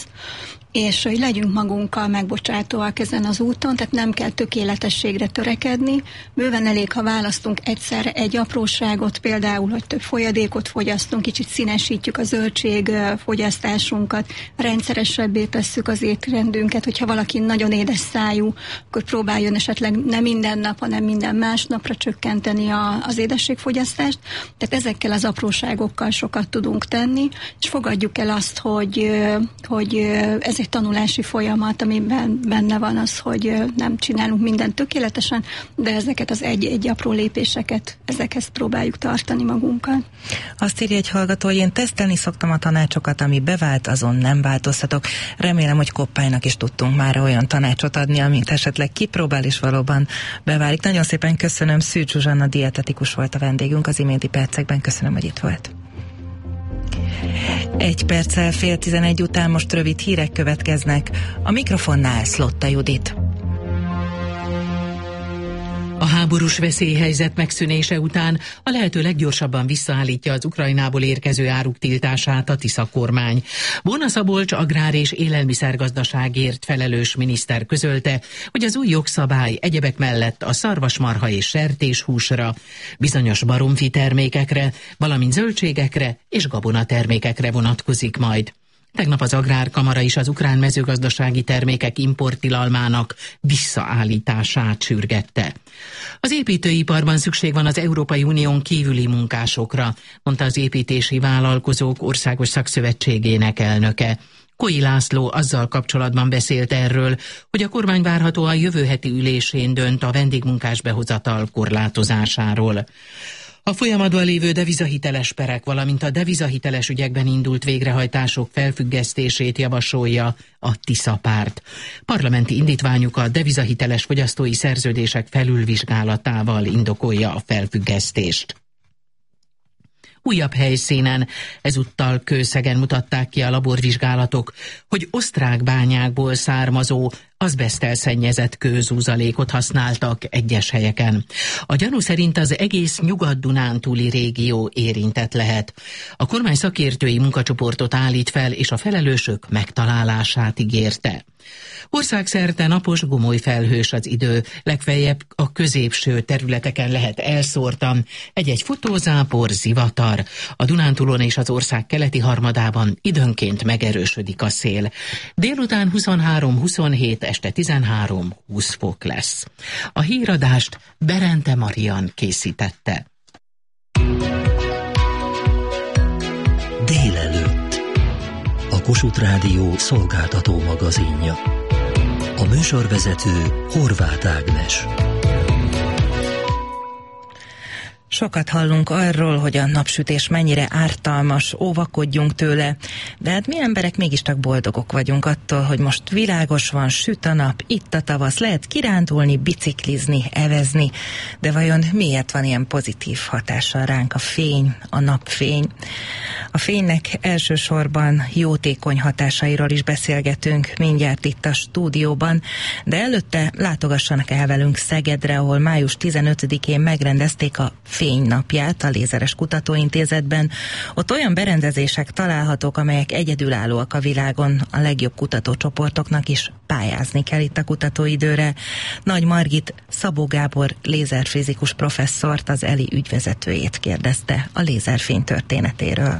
és hogy legyünk magunkkal megbocsátóak ezen az úton, tehát nem kell tökéletességre törekedni. Bőven elég, ha választunk egyszerre egy apróságot, például, hogy több folyadékot fogyasztunk, kicsit színesítjük a zöldség fogyasztásunkat, rendszeresebbé tesszük az étrendünket, hogyha valaki nagyon édes szájú, akkor próbáljon esetleg nem minden nap, hanem minden másnapra csökkenteni az édességfogyasztást. Tehát ezekkel az apróságokkal sokat tudunk tenni, és fogadjuk el azt, hogy ez egy tanulási folyamat, amiben benne van az, hogy nem csinálunk mindent tökéletesen, de ezeket az egy apró lépéseket, ezekhez próbáljuk tartani magunkat.
Azt írja egy hallgató, hogy én tesztelni szoktam a tanácsokat, ami bevált, azon nem változtatok. Remélem, hogy Koppálynak is tudtunk már olyan tanácsot adni, amit esetleg kipróbál és valóban beválik. Nagyon szépen köszönöm, Szűcs Zsuzsanna dietetikus volt a vendégünk az iménti percekben. Köszönöm, hogy itt volt. 1 perccel 10:30 után most rövid hírek következnek. A mikrofonnál Szlotta Judit.
A háborús veszélyhelyzet megszűnése után a lehető leggyorsabban visszaállítja az Ukrajnából érkező áruk tiltását a Tisza kormány. Bona Szabolcs agrár- és élelmiszergazdaságért felelős miniszter közölte, hogy az új jogszabály egyebek mellett a szarvasmarha és sertéshúsra, bizonyos baromfi termékekre, valamint zöldségekre és gabonatermékekre vonatkozik majd. Tegnap az Agrárkamara is az ukrán mezőgazdasági termékek importtilalmának visszaállítását sürgette. Az építőiparban szükség van az Európai Unión kívüli munkásokra, mondta az Építési Vállalkozók Országos Szakszövetségének elnöke. Koi László azzal kapcsolatban beszélt erről, hogy a kormány várhatóan jövő heti ülésén dönt a vendégmunkás behozatal korlátozásáról. A folyamatban lévő devizahiteles perek, valamint a devizahiteles ügyekben indult végrehajtások felfüggesztését javasolja a Tisza párt. Parlamenti indítványuk a devizahiteles fogyasztói szerződések felülvizsgálatával indokolja a felfüggesztést. Újabb helyszínen, ezúttal Kőszegen mutatták ki a laborvizsgálatok, hogy osztrák bányákból származó, azbeszttel szennyezett kőzúzalékot használtak egyes helyeken. A gyanú szerint az egész Nyugat-Dunántúli régió érintett lehet. A kormány szakértői munkacsoportot állít fel, és a felelősök megtalálását ígérte. Országszerte napos, gomoly felhős az idő, legfeljebb a középső területeken lehet elszórtan, egy-egy futózápor, zivatar. A Dunántúlon és az ország keleti harmadában időnként megerősödik a szél. Délután 23-27, este 13-20 fok lesz. A híradást Berente Marian készítette.
Délelőtt. A Kossuth Rádió szolgáltató magazinja. A műsorvezető Horváth Ágnes.
Sokat hallunk arról, hogy a napsütés mennyire ártalmas, óvakodjunk tőle, de hát mi emberek mégiscsak boldogok vagyunk attól, hogy most világos van, süt a nap, itt a tavasz, lehet kirándulni, biciklizni, evezni, de vajon miért van ilyen pozitív hatással ránk a fény, a napfény? A fénynek elsősorban jótékony hatásairól is beszélgetünk mindjárt itt a stúdióban, de előtte látogassanak el velünk Szegedre, ahol május 15-én megrendezték a Fénynapját a Lézeres Kutatóintézetben. Ott olyan berendezések találhatók, amelyek egyedülállóak a világon, a legjobb kutatócsoportoknak is pályázni kell itt a kutatóidőre. Nagy Margit Szabó Gábor lézerfizikus professzort, az ELI ügyvezetőjét kérdezte a lézerfény történetéről.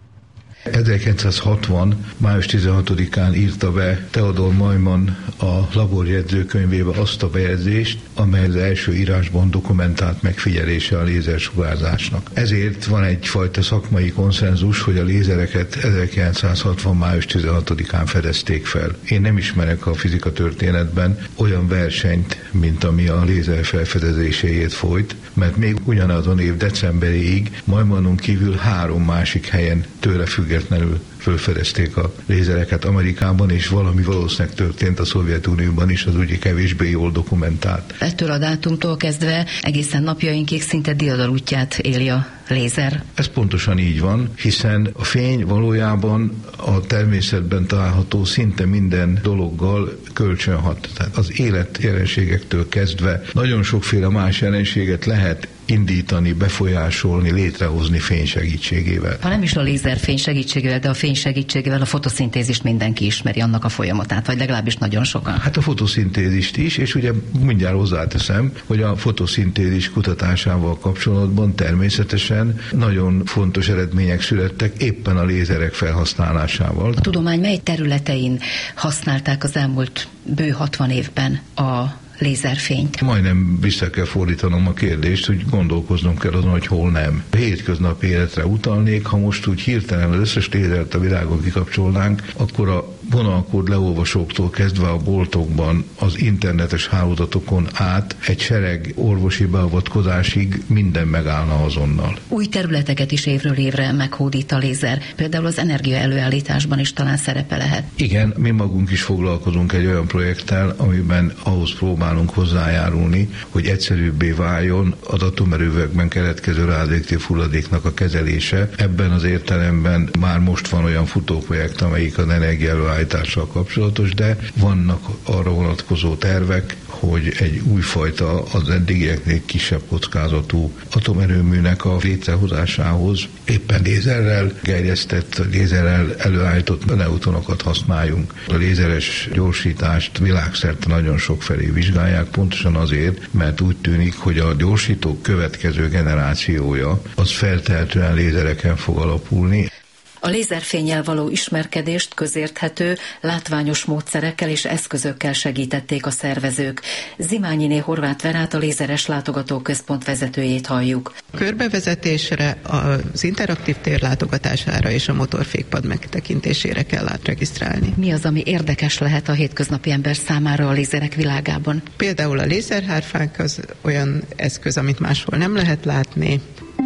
1960. május 16-án írta be Theodor Neumann a laborjegyzőkönyvébe azt a bejegyzést, amely az első írásban dokumentált megfigyelése a lézersugárzásnak. Ezért van egyfajta szakmai konszenzus, hogy a lézereket 1960. május 16-án fedezték fel. Én nem ismerek a fizika történetben olyan versenyt, mint ami a lézer felfedezéséért folyt, mert még ugyanazon év decemberéig Neumannon kívül 3 másik helyen tőle függetlenül fölfedezték a lézereket Amerikában, és valami valószínűleg történt a Szovjetunióban is, az ugye kevésbé jól dokumentált.
Ettől a dátumtól kezdve egészen napjainkig szinte diadalútját éli a lézer.
Ez pontosan így van, hiszen a fény valójában a természetben található szinte minden dologgal kölcsönhat. Tehát az életjelenségektől kezdve nagyon sokféle más jelenséget lehet indítani, befolyásolni, létrehozni fény segítségével.
Ha nem is a lézerfény segítségével, de a fény segítségével a fotoszintézist mindenki ismeri, annak a folyamatát, vagy legalábbis nagyon sokan.
Hát a fotoszintézist is, és ugye mindjárt hozzáteszem, hogy a fotoszintézis kutatásával kapcsolatban természetesen nagyon fontos eredmények születtek éppen a lézerek felhasználásával.
A tudomány mely területein használták az elmúlt bő 60 évben a lézerfényt?
Majdnem vissza kell fordítanom a kérdést, hogy gondolkoznom kell azon, hogy hol nem. A hétköznapi életre utalnék, ha most úgy hirtelen az összes lézert a világon kikapcsolnánk, akkor a vonalkód leolvasóktól kezdve a boltokban, az internetes hálózatokon át egy sereg orvosi beavatkozásig minden megállna azonnal.
Új területeket is évről évre meghódít a lézer. Például az energia előállításban is talán szerepe lehet.
Igen, mi magunk is foglalkozunk egy olyan projekttel, amiben ahhoz próbálunk hozzájárulni, hogy egyszerűbbé váljon az atomerőművekben keletkező radioaktív hulladéknak a kezelése. Ebben az értelemben már most van olyan futóprojekt, amelyik az energia előállítással kapcsolatos, de vannak arra vonatkozó tervek, hogy egy újfajta, az eddigieknél kisebb kockázatú atomerőműnek a létrehozásához éppen lézerrel gerjesztett, lézerrel előállított neutronokat használjunk. A lézeres gyorsítást világszerte nagyon sokfelé vizsgálják, pontosan azért, mert úgy tűnik, hogy a gyorsítók következő generációja az feltehetően lézereken fog alapulni.
A lézerfénnyel való ismerkedést közérthető, látványos módszerekkel és eszközökkel segítették a szervezők. Zimányiné Horváth Verát, a Lézeres Látogatóközpont vezetőjét halljuk.
A körbevezetésre, az interaktív tér látogatására és a motorfékpad megtekintésére kell átregisztrálni.
Mi az, ami érdekes lehet a hétköznapi ember számára a lézerek világában?
Például a lézerhárfánk az olyan eszköz, amit máshol nem lehet látni.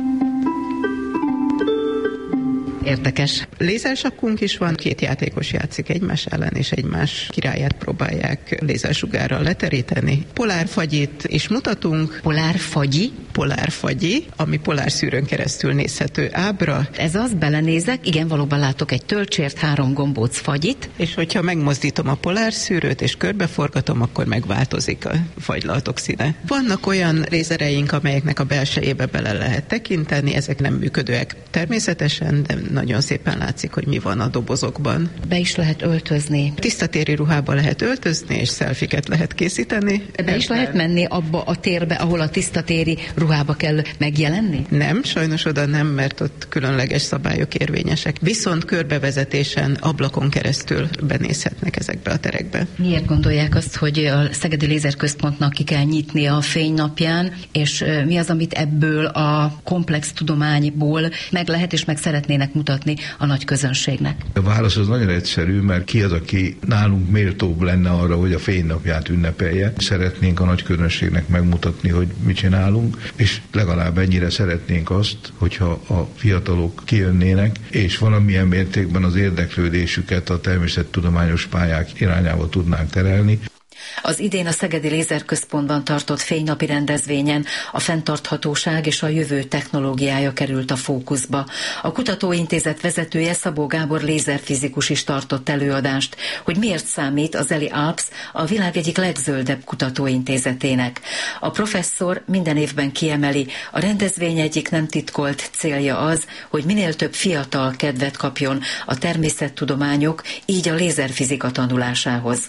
Érdekes.
Lézersakkunk is van, 2 játékos játszik egymás ellen, és egymás királyát próbálják lézersugárral leteríteni. Polárfagyit is mutatunk.
Polárfagyi?
Polárfagyi, ami polárszűrőn keresztül nézhető ábra.
Ez az, belenézek, igen, valóban látok egy tölcsért 3 gombóc fagyit.
És hogyha megmozdítom a polárszűrőt, és körbeforgatom, akkor megváltozik a fagylaltok színe. Vannak olyan lézereink, amelyeknek a belsejébe bele lehet tekinteni, ezek nem működőek természetesen, de nagyon szépen látszik, hogy mi van a dobozokban.
Be is lehet öltözni.
Tisztatéri ruhába lehet öltözni, és szelfiket lehet készíteni.
Be is lehet menni abba a térbe, ahol a tisztatéri ruhába kell megjelenni?
Nem, sajnos oda nem, mert ott különleges szabályok érvényesek. Viszont körbevezetésen, ablakon keresztül benézhetnek ezekbe a terekbe.
Miért gondolják azt, hogy a Szegedi Lézerközpontnak ki kell nyitnia a fénynapján, és mi az, amit ebből a komplex tudományból meg lehet és meg szeretnének mutatni a nagy közönségnek?
A válasz az nagyon egyszerű, mert ki az, aki nálunk méltóbb lenne arra, hogy a fénynapját ünnepelje. Szeretnénk a nagy közönségnek megmutatni, hogy mit csinálunk, és legalább ennyire szeretnénk azt, hogyha a fiatalok kijönnének, és valamilyen mértékben az érdeklődésüket a természettudományos pályák irányába tudnánk terelni.
Az idén a Szegedi Lézerközpontban tartott fénynapi rendezvényen a fenntarthatóság és a jövő technológiája került a fókuszba. A kutatóintézet vezetője, Szabó Gábor lézerfizikus is tartott előadást, hogy miért számít az ELI Alps a világ egyik legzöldebb kutatóintézetének. A professzor minden évben kiemeli, a rendezvény egyik nem titkolt célja az, hogy minél több fiatal kedvet kapjon a természettudományok, így a lézerfizika tanulásához.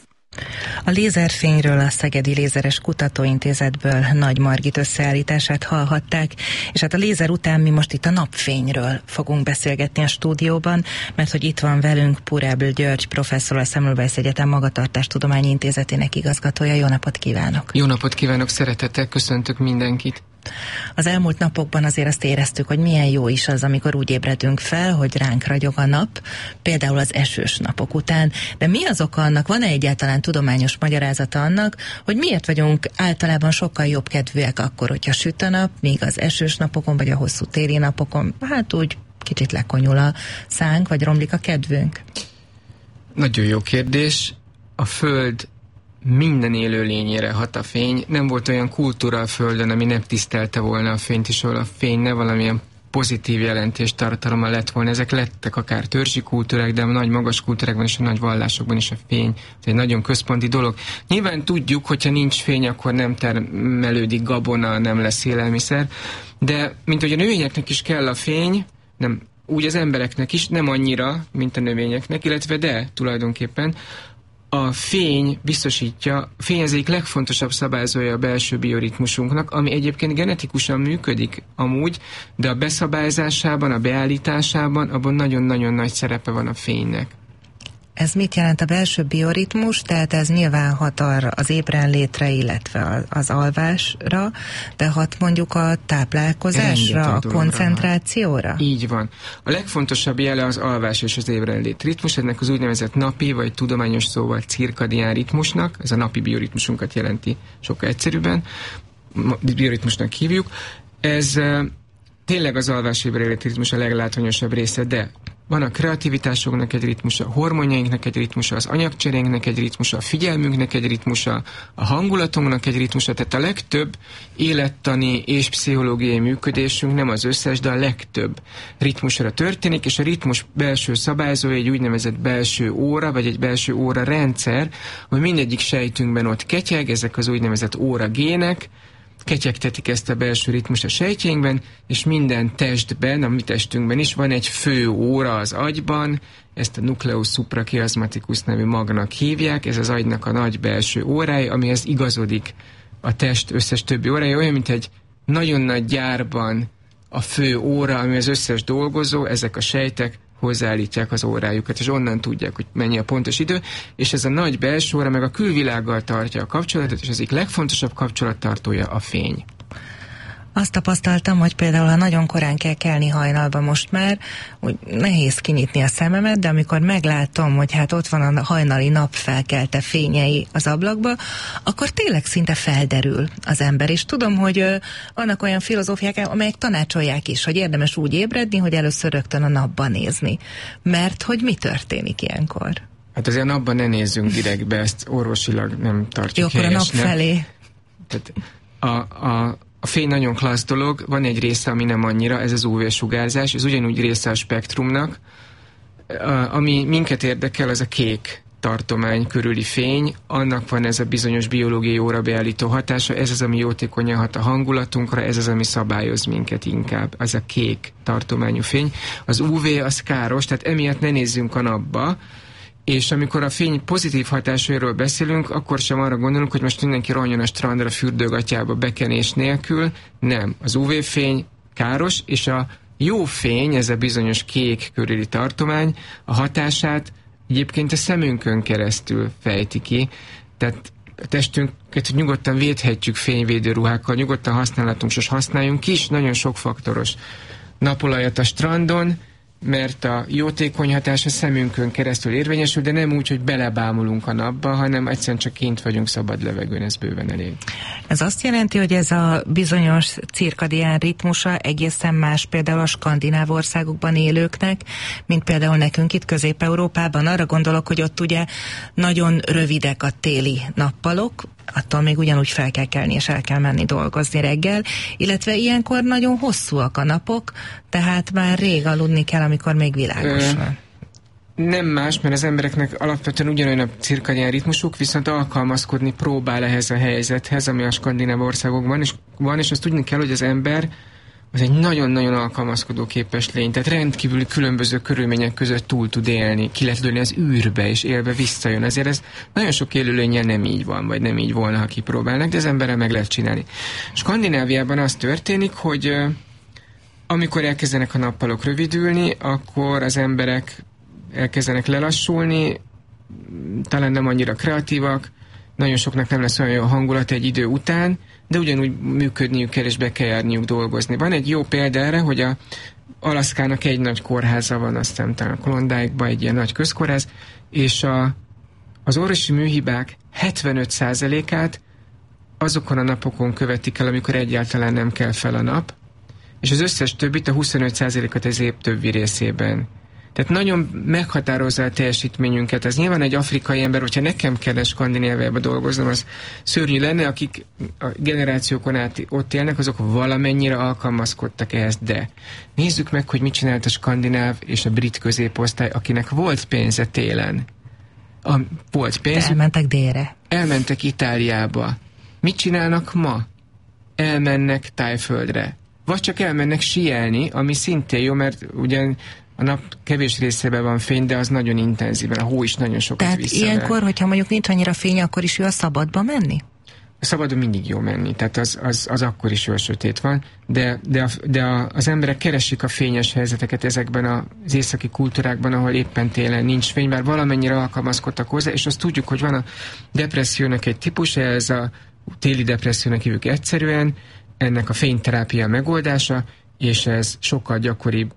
A lézerfényről a Szegedi Lézeres Kutatóintézetből Nagy Margit összeállítását hallhatták, és hát a lézer után mi most itt a napfényről fogunk beszélgetni a stúdióban, mert hogy itt van velünk Purábl György professzor, a Semmelweis Egyetem Magatartástudományi Intézetének igazgatója. Jó napot kívánok!
Jó napot kívánok, szeretettel köszöntök mindenkit!
Az elmúlt napokban azért azt éreztük, hogy milyen jó is az, amikor úgy ébredünk fel, hogy ránk ragyog a nap, például az esős napok után. De mi az oka annak, van-e egyáltalán tudományos magyarázata annak, hogy miért vagyunk általában sokkal jobb kedvűek akkor, hogyha süt a nap, míg az esős napokon vagy a hosszú téli napokon, hát úgy kicsit lekonyul a szánk, vagy romlik a kedvünk?
Nagyon jó kérdés. A Föld minden élő lényére hat a fény. Nem volt olyan kultúra a Földön, ami nem tisztelte volna a fényt, és ahol a fény ne valamilyen pozitív jelentést tartalommal lett volna. Ezek lettek akár törzsi kultúrák, de a nagy magas kultúrákban és a nagy vallásokban is a fény. Ez egy nagyon központi dolog. Nyilván tudjuk, hogyha nincs fény, akkor nem termelődik gabona, nem lesz élelmiszer, de mint hogy a növényeknek is kell a fény, nem, úgy az embereknek is, nem annyira, mint a növényeknek, illetve de tulajdonképpen a fény biztosítja, a fény az egyik legfontosabb szabályozója a belső bioritmusunknak, ami egyébként genetikusan működik amúgy, de a beszabályzásában, a beállításában abban nagyon-nagyon nagy szerepe van a fénynek.
Ez mit jelent a belső bioritmus? Tehát ez nyilván hat arra az ébrenlétre, illetve az alvásra, de hat mondjuk a táplálkozásra, a koncentrációra?
Így van. A legfontosabb jele az alvás és az ébrenlét ritmus, ennek az úgynevezett napi, vagy tudományos szóval cirkadián ritmusnak, ez a napi bioritmusunkat jelenti sokkal egyszerűbben, bioritmusnak hívjuk. Ez tényleg az alvás-ébrenlét ritmus a leglátványosabb része, de van a kreativitásunknak egy ritmusa, a hormonjainknak egy ritmusa, az anyagcserénknek egy ritmusa, a figyelmünknek egy ritmusa, a hangulatunknak egy ritmusa, tehát a legtöbb élettani és pszichológiai működésünk, nem az összes, de a legtöbb ritmusra történik, és a ritmus belső szabályzója egy úgynevezett belső óra, vagy egy belső óra rendszer, hogy mindegyik sejtünkben ott ketyeg, ezek az úgynevezett óragének, ketyegtetik ezt a belső ritmust a sejtjeinkben, és minden testben, a mi testünkben is van egy fő óra az agyban, ezt a nucleus suprachiasmaticus nevű magnak hívják, ez az agynak a nagy belső órája, amihez igazodik a test összes többi órája, olyan, mint egy nagyon nagy gyárban a fő óra, ami az összes dolgozó, ezek a sejtek hozzáállítják az órájukat, és onnan tudják, hogy mennyi a pontos idő, és ez a nagy belső óra meg a külvilággal tartja a kapcsolatot, és az egyik legfontosabb kapcsolattartója a fény.
Azt tapasztaltam, hogy például, ha nagyon korán kell kelni hajnalba most már, úgy nehéz kinyitni a szememet, de amikor meglátom, hogy hát ott van a hajnali napfelkelte fényei az ablakba, akkor tényleg szinte felderül az ember. És tudom, hogy vannak olyan filozófiák, amelyek tanácsolják is, hogy érdemes úgy ébredni, hogy először rögtön a napba nézni. Mert hogy mi történik ilyenkor?
Hát azért a napban ne nézzünk direktbe, ezt orvosilag nem tartjuk
jó, helyesnek. Akkor a nap felé.
Tehát a fény nagyon klassz dolog, van egy része, ami nem annyira, ez az UV-sugárzás, ez ugyanúgy része a spektrumnak. Ami minket érdekel, az a kék tartomány körüli fény, annak van ez a bizonyos biológiai óra beállító hatása, ez az, ami jótékonyan hat a hangulatunkra, ez az, ami szabályoz minket inkább, az a kék tartományú fény. Az UV az káros, tehát emiatt ne nézzünk a napba, és amikor a fény pozitív hatásairól beszélünk, akkor sem arra gondolunk, hogy most mindenki rohanjon a strandra, fürdőgatjába bekenés nélkül. Nem. Az UV-fény káros, és a jó fény, ez a bizonyos kék körüli tartomány, a hatását egyébként a szemünkön keresztül fejti ki. Tehát a testünket nyugodtan védhetjük fényvédő ruhákkal, nyugodtan használhatunk, és használjunk is nagyon sokfaktoros napolajat a strandon, mert a jótékony hatás a szemünkön keresztül érvényesül, de nem úgy, hogy belebámulunk a napba, hanem egyszerűen csak kint vagyunk szabad levegőn, ez bőven elég.
Ez azt jelenti, hogy ez a bizonyos cirkadián ritmusa egészen más például a skandináv országokban élőknek, mint például nekünk itt Közép-Európában. Arra gondolok, hogy ott ugye nagyon rövidek a téli nappalok, attól még ugyanúgy fel kell kelni és el kell menni dolgozni reggel, illetve ilyenkor nagyon hosszúak a napok, tehát már rég aludni kell, amikor még világos van.
Nem más, mert az embereknek alapvetően ugyanolyan a cirkadián ritmusuk, viszont alkalmazkodni próbál ehhez a helyzethez, ami a skandináv országokban is van, és azt tudni kell, hogy az ember az egy nagyon-nagyon alkalmazkodó képes lény, tehát rendkívül különböző körülmények között túl tud élni, ki lehet lőni az űrbe, és élve visszajön. Ezért ez nagyon sok élőlényel nem így van, vagy nem így volna, ha kipróbálnak, de az emberrel meg lehet csinálni. Skandináviában az történik, hogy amikor elkezdenek a nappalok rövidülni, akkor az emberek elkezdenek lelassulni, talán nem annyira kreatívak, nagyon soknak nem lesz olyan jó hangulat egy idő után, de ugyanúgy működniük kell, és be kell járniuk dolgozni. Van egy jó példa erre, hogy a Alaszkának egy nagy kórháza van, aztán talán a Klondike-ban egy ilyen nagy közkórház, és az orvosi műhibák 75%-át azokon a napokon követik el, amikor egyáltalán nem kell fel a nap, és az összes többit, a 25%-at az év többi részében. Tehát nagyon meghatározza a teljesítményünket. Ez nyilván egy afrikai ember, hogyha nekem kellene Skandináviába dolgoznom, az szörnyű lenne, akik a generációkon át ott élnek, azok valamennyire alkalmazkodtak ehhez, de nézzük meg, hogy mit csinált a skandináv és a brit középosztály, akinek volt pénze télen. Volt pénz.
Elmentek délre.
Elmentek Itáliába. Mit csinálnak ma? Elmennek Tájföldre. Vagy csak elmennek síelni, ami szintén jó, mert ugyan a nap kevés részében van fény, de az nagyon intenzíven, a hó is nagyon sokat visszaver.
Tehát ilyenkor, hogyha mondjuk nincs annyira fény, akkor is jó a szabadba menni?
A szabadon mindig jó menni, tehát az akkor is jó, sötét van, de az emberek keresik a fényes helyzeteket ezekben az északi kultúrákban, ahol éppen télen nincs fény, bár valamennyire alkalmazkodtak hozzá, és azt tudjuk, hogy van a depressziónak egy típus, ez a téli depressziónak hívjuk egyszerűen, ennek a fényterápia megoldása, és ez sokkal gyakoribb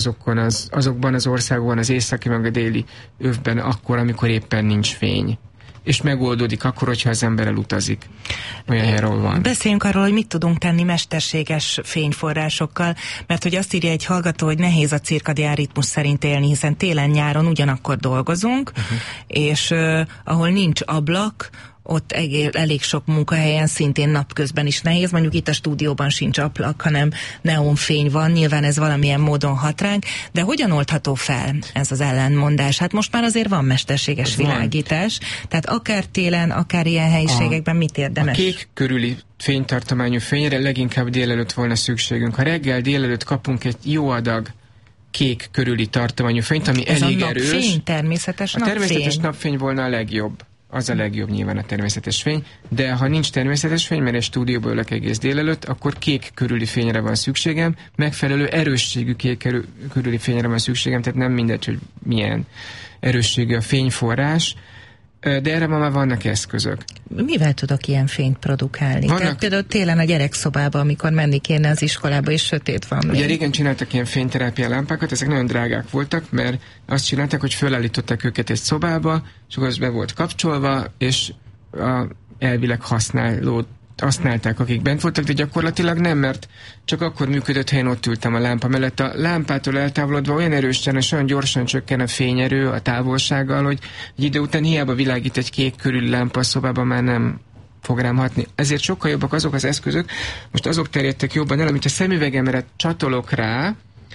azokban az országokban, az északi meg a déli övben akkor, amikor éppen nincs fény. És megoldódik akkor, hogyha az ember elutazik. Olyan helyről van.
Beszéljünk arról, hogy mit tudunk tenni mesterséges fényforrásokkal, mert hogy azt írja egy hallgató, hogy nehéz a cirkadián ritmus szerint élni, hiszen télen-nyáron ugyanakkor dolgozunk, és ahol nincs ablak, ott elég sok munkahelyen szintén napközben is nehéz, mondjuk itt a stúdióban sincs ablak, hanem neonfény van, nyilván ez valamilyen módon hat ránk, de hogyan oldható fel ez az ellentmondás? Hát most már azért van mesterséges világítás, tehát akár télen, akár ilyen helyiségekben mit érdemes?
A kék körüli fénytartományú fényre leginkább délelőtt volna szükségünk. Ha reggel délelőtt kapunk egy jó adag kék körüli tartományú fényt, ami
ez
elég
a napfény,
erős.
természetes
napfény. A természetes napfény volna a legjobb. Az a legjobb nyilván a természetes fény, de ha nincs természetes fény, mert egy stúdióból ülök egész délelőtt, akkor kék körüli fényre van szükségem, megfelelő erősségű kék körüli fényre van szükségem, tehát nem mindegy, hogy milyen erősségű a fényforrás, de erre ma már vannak eszközök.
Mivel tudok ilyen fényt produkálni? Tehát például télen a gyerekszobában, amikor menni kéne az iskolába, és sötét van.
Ugye régen csináltak ilyen fényterápia lámpákat, ezek nagyon drágák voltak, mert azt csinálták, hogy fölállították őket egy szobába, és akkor az be volt kapcsolva, és elvileg használták, akik bent voltak, de gyakorlatilag nem, mert csak akkor működött, ha én ott ültem a lámpa mellett. A lámpától eltávolodva olyan erősen és olyan gyorsan csökken a fényerő a távolsággal, hogy egy idő után hiába világít egy kék körüli lámpa a szobában, már nem fog rám hatni. Ezért sokkal jobbak azok az eszközök, most azok terjedtek jobban el, amit a szemüvegemre csatolok rá,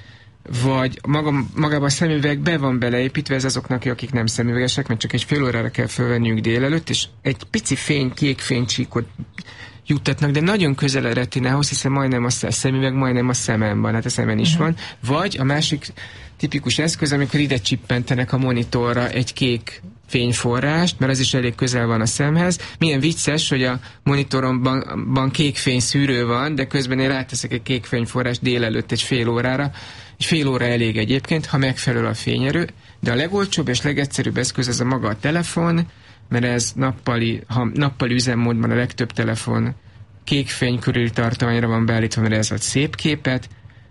vagy magában a szemüvegbe van beleépítve, ez azoknak, akik nem szemüvegesek, mert csak egy fél órára kell fölvenniük délelőtt, és egy pici kék fénycsíkot juttatnak, de nagyon közel a retinához, hiszen majdnem a szemüveg, majdnem a szemem van, hát a szemen is van. Vagy a másik tipikus eszköz, amikor ide csippentenek a monitorra egy kék fényforrást, mert az is elég közel van a szemhez. Milyen vicces, hogy a monitoromban kék fényszűrő van, de közben én ráteszek egy kék fényforrást délelőtt egy fél órára. Egy fél óra elég egyébként, ha megfelelő a fényerő, de a legolcsóbb és legegyszerűbb eszköz ez a maga a telefon, mert ez nappali üzemmódban a legtöbb telefon kék fény körüli tartományra van beállítva, mert ez ad szép képet.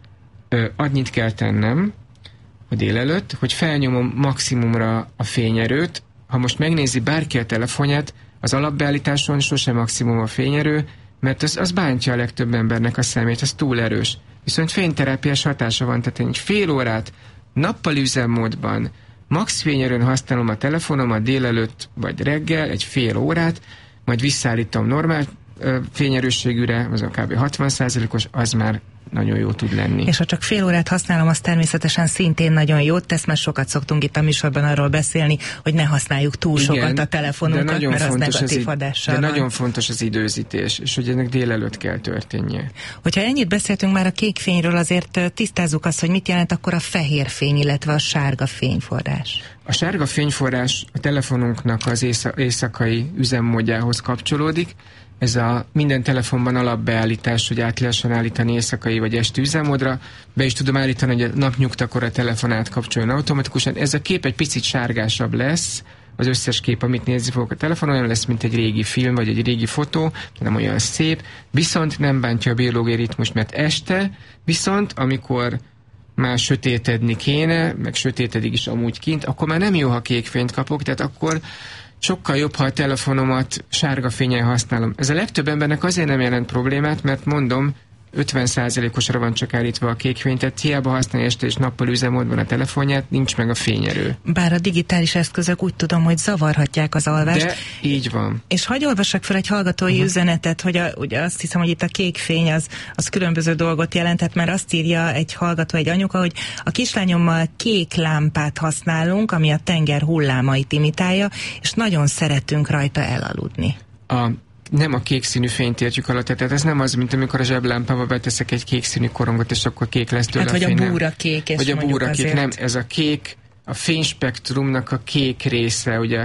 Annyit kell tennem a délelőtt, hogy felnyomom maximumra a fényerőt. Ha most megnézi bárki a telefonját, az alapbeállításon sosem maximum a fényerő, mert az bántja a legtöbb embernek a szemét, ez túl erős. Viszont fényterápiás hatása van, tehát egy fél órát nappali üzemmódban max fényerőn használom a telefonomat délelőtt vagy reggel, egy fél órát, majd visszaállítom normál fényerősségűre, az a kb. 60%-os, az már nagyon jó tud lenni.
És ha csak fél órát használom, az természetesen szintén nagyon jót tesz, mert sokat szoktunk itt a műsorban arról beszélni, hogy ne használjuk túl sokat a telefonunkat, mert az negatív hatással van.
Nagyon fontos az időzítés, és hogy ennek délelőtt kell történnie.
Hogyha ennyit beszéltünk már a kék fényről, azért tisztázzuk azt, hogy mit jelent akkor a fehér fény, illetve a sárga fényforrás.
A sárga fényforrás a telefonunknak az éjszakai üzemmódjához kapcsolódik. Ez a minden telefonban alapbeállítás, hogy át lehessen állítani éjszakai vagy esti üzemmódra. Be is tudom állítani, hogy a napnyugtakor a telefon átkapcsoljon automatikusan. Ez a kép egy picit sárgásabb lesz, az összes kép, amit nézni fogok a telefonon, olyan lesz, mint egy régi film, vagy egy régi fotó, nem olyan szép, viszont nem bántja a biológiai ritmust, mert este, viszont amikor már sötétedni kéne, meg sötétedik is amúgy kint, akkor már nem jó, ha kék fényt kapok, tehát akkor sokkal jobb, ha a telefonomat sárga fényen használom. Ez a legtöbb embernek azért nem jelent problémát, mert mondom, 50%-osra van csak állítva a kék fény, tehát hiába használja este és nappal üzemmódban a telefonját, nincs meg a fényerő.
Bár a digitális eszközök úgy tudom, hogy zavarhatják az alvást.
De így van.
És hadd olvassak fel egy hallgatói üzenetet, hogy ugye azt hiszem, hogy itt a kék fény az különböző dolgot jelentett, mert azt írja egy hallgató, egy anyuka, hogy a kislányommal kék lámpát használunk, ami a tenger hullámait imitálja, és nagyon szeretünk rajta elaludni.
Nem a kék színű fényt értjük alatt, tehát ez nem az, mint amikor a zseblámpába beteszek egy kék színű korongot, és akkor kék lesz tőle
hát,
a fény.
Vagy a búra kék.
Vagy a búra kék, nem, ez a kék, a fényspektrumnak a kék része, ugye,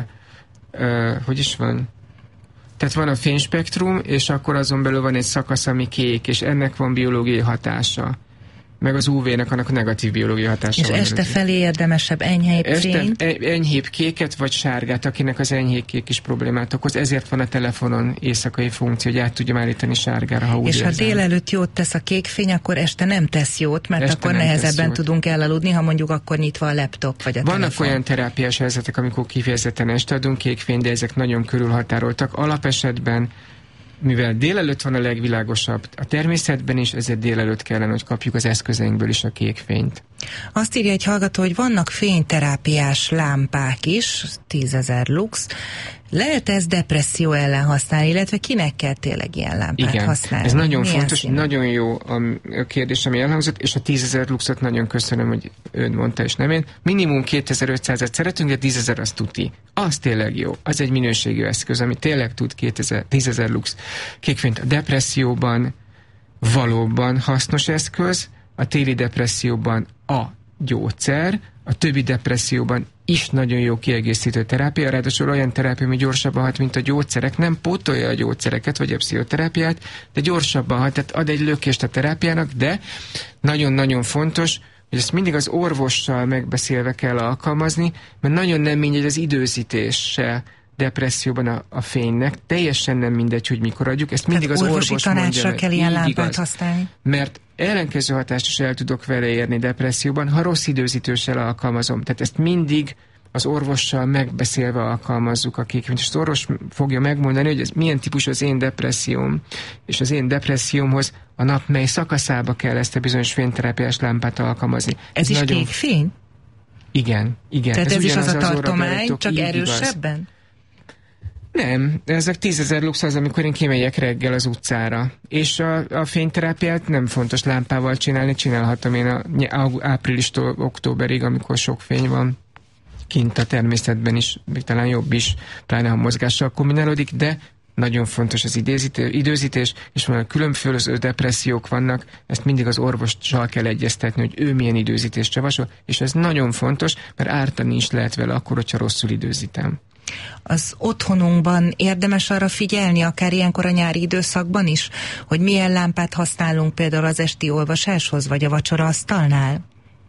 hogy is van? Tehát van a fényspektrum, és akkor azon belül van egy szakasz, ami kék, és ennek van biológiai hatása. Meg az UV-nek annak a negatív biológiai hatása.
És
van.
Este felé érdemesebb enyhébb fényt?
Enyhébb kéket vagy sárgát, akinek az enyhébb kék is problémát okoz. Ezért van a telefonon éjszakai funkció, hogy át tudja állítani sárgára, ha úgy
és
érzem.
Ha délelőtt jót tesz a kék fény, akkor este nem tesz jót, mert este akkor nehezebben tudunk elaludni, ha mondjuk akkor nyitva a laptop vagy a telefon.
Vannak olyan terápiás helyzetek, amikor kifejezetten este adunk kék fényt, de ezek nagyon körülhatároltak. Alapesetben, mivel délelőtt van a legvilágosabb a természetben is, ezért délelőtt kellene, hogy kapjuk az eszközeinkből is a kék fényt.
Azt írja egy hallgató, hogy vannak fényterápiás lámpák is, 10 000 lux. Lehet ez depresszió ellen használni, illetve kinek kell tényleg ilyen lámpát használni?
Ez nagyon
milyen
fontos,
színű?
Nagyon jó a kérdés, ami elhangzott, és a 10 000 luxot nagyon köszönöm, hogy ön mondta, és nem én. Minimum 2500-et szeretünk, de 10 000 az tuti. Az tényleg jó. Az egy minőségű eszköz, ami tényleg tud 10 000 lux kékfényt. A depresszióban valóban hasznos eszköz, a téli depresszióban a gyógyszer, a többi depresszióban is nagyon jó kiegészítő terápia, ráadásul olyan terápia, ami gyorsabban hat, mint a gyógyszerek, nem pótolja a gyógyszereket, vagy a pszichoterápiát, de gyorsabban hat, tehát ad egy lökést a terápiának, de nagyon-nagyon fontos, hogy ezt mindig az orvossal megbeszélve kell alkalmazni, mert nagyon nem mindegy az időzítése depresszióban a fénynek, teljesen nem mindegy, hogy mikor adjuk, ezt mindig az orvos mondja.
Tanácsra kell ilyen lámpát használni?
Mert ellenkező hatást is el tudok vele érni depresszióban, ha rossz időzítéssel alkalmazom. Tehát ezt mindig az orvossal megbeszélve alkalmazzuk a kékfényt, és az orvos fogja megmondani, hogy ez milyen típus az én depresszióm, és az én depressziómhoz a nap mely szakaszába kell ezt a bizonyos fényterápiás lámpát alkalmazni.
Ez is kék fény?
Igen.
Tehát ez is az a tartomány, csak erősebben?
Nem, ezek 10 000 lux az, amikor én kimegyek reggel az utcára. És a fényterápiát nem fontos lámpával csinálni, csinálhatom én áprilistól októberig, amikor sok fény van. Kint a természetben is, még talán jobb is, pláne ha mozgással kombinálódik, de nagyon fontos az időzítés, és van különböző depressziók vannak, ezt mindig az orvossal kell egyeztetni, hogy ő milyen időzítést javasol, és ez nagyon fontos, mert ártani is lehet vele akkor, hogyha rosszul időzítem.
Az otthonunkban érdemes arra figyelni, akár ilyenkor a nyári időszakban is, hogy milyen lámpát használunk például az esti olvasáshoz, vagy a vacsoraasztalnál?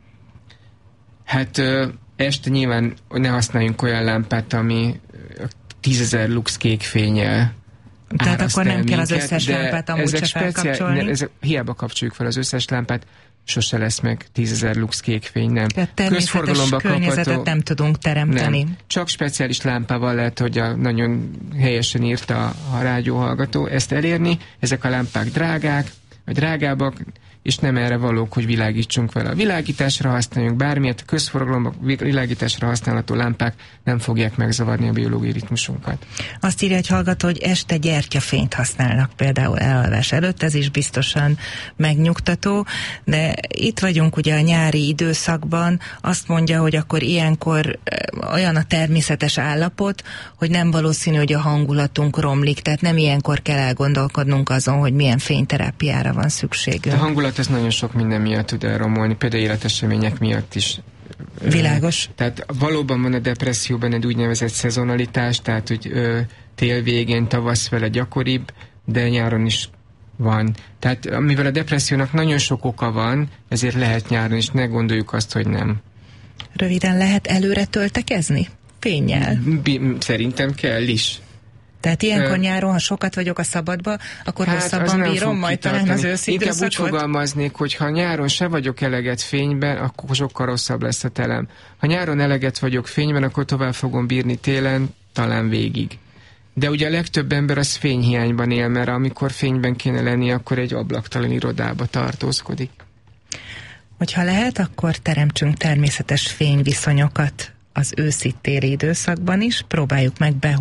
Hát este nyilván ne használjunk olyan lámpát, ami 10 000 lux kék fénnyel.
Tehát akkor nem kell az összes lámpát amúgy se felkapcsolni?
Hiába kapcsoljuk fel az összes lámpát, sose lesz meg 10 000 lux kék fény, nem.
Tehát természetes környezetet nem tudunk teremteni.
Nem. Csak speciális lámpával lehet, hogy nagyon helyesen írta a rádióhallgató ezt elérni. Ezek a lámpák drágák, vagy drágábbak, és nem erre valók, hogy világítsunk vele. A világításra használjunk bármilyet, a közforgalomban világításra használható lámpák nem fogják megzavarni a biológiai ritmusunkat.
Azt írja egy hallgató, hogy este gyertyafényt használnak például elalvás előtt, ez is biztosan megnyugtató, de itt vagyunk ugye a nyári időszakban, azt mondja, hogy akkor ilyenkor olyan a természetes állapot, hogy nem valószínű, hogy a hangulatunk romlik, tehát nem ilyenkor kell elgondolkodnunk azon, hogy milyen fényterápiára van szükségünk.
A hangulat ez nagyon sok minden miatt tud elromolni, például életesemények miatt is.
Világos.
Tehát valóban van a depresszióban egy úgynevezett szezonalitás, tehát hogy tél végén, tavasz vele gyakoribb, de nyáron is van. Tehát mivel a depressziónak nagyon sok oka van, ezért lehet nyáron is, ne gondoljuk azt, hogy nem.
Röviden lehet előre töltekezni? Fénnyel?
Szerintem kell is.
Tehát ilyenkor nyáron, ha sokat vagyok a szabadba, akkor hosszabban bírom majd talán az őszi
Inkább
időszakot?
úgy fogalmaznék, hogy ha nyáron se vagyok eleget fényben, akkor sokkal rosszabb lesz a telem. Ha nyáron eleget vagyok fényben, akkor tovább fogom bírni télen, talán végig. De ugye a legtöbb ember az fényhiányban él, mert amikor fényben kéne lenni, akkor egy ablaktalan irodába tartózkodik.
Hogyha lehet, akkor teremtsünk természetes fényviszonyokat az őszi-téli időszakban is, próbáljuk meg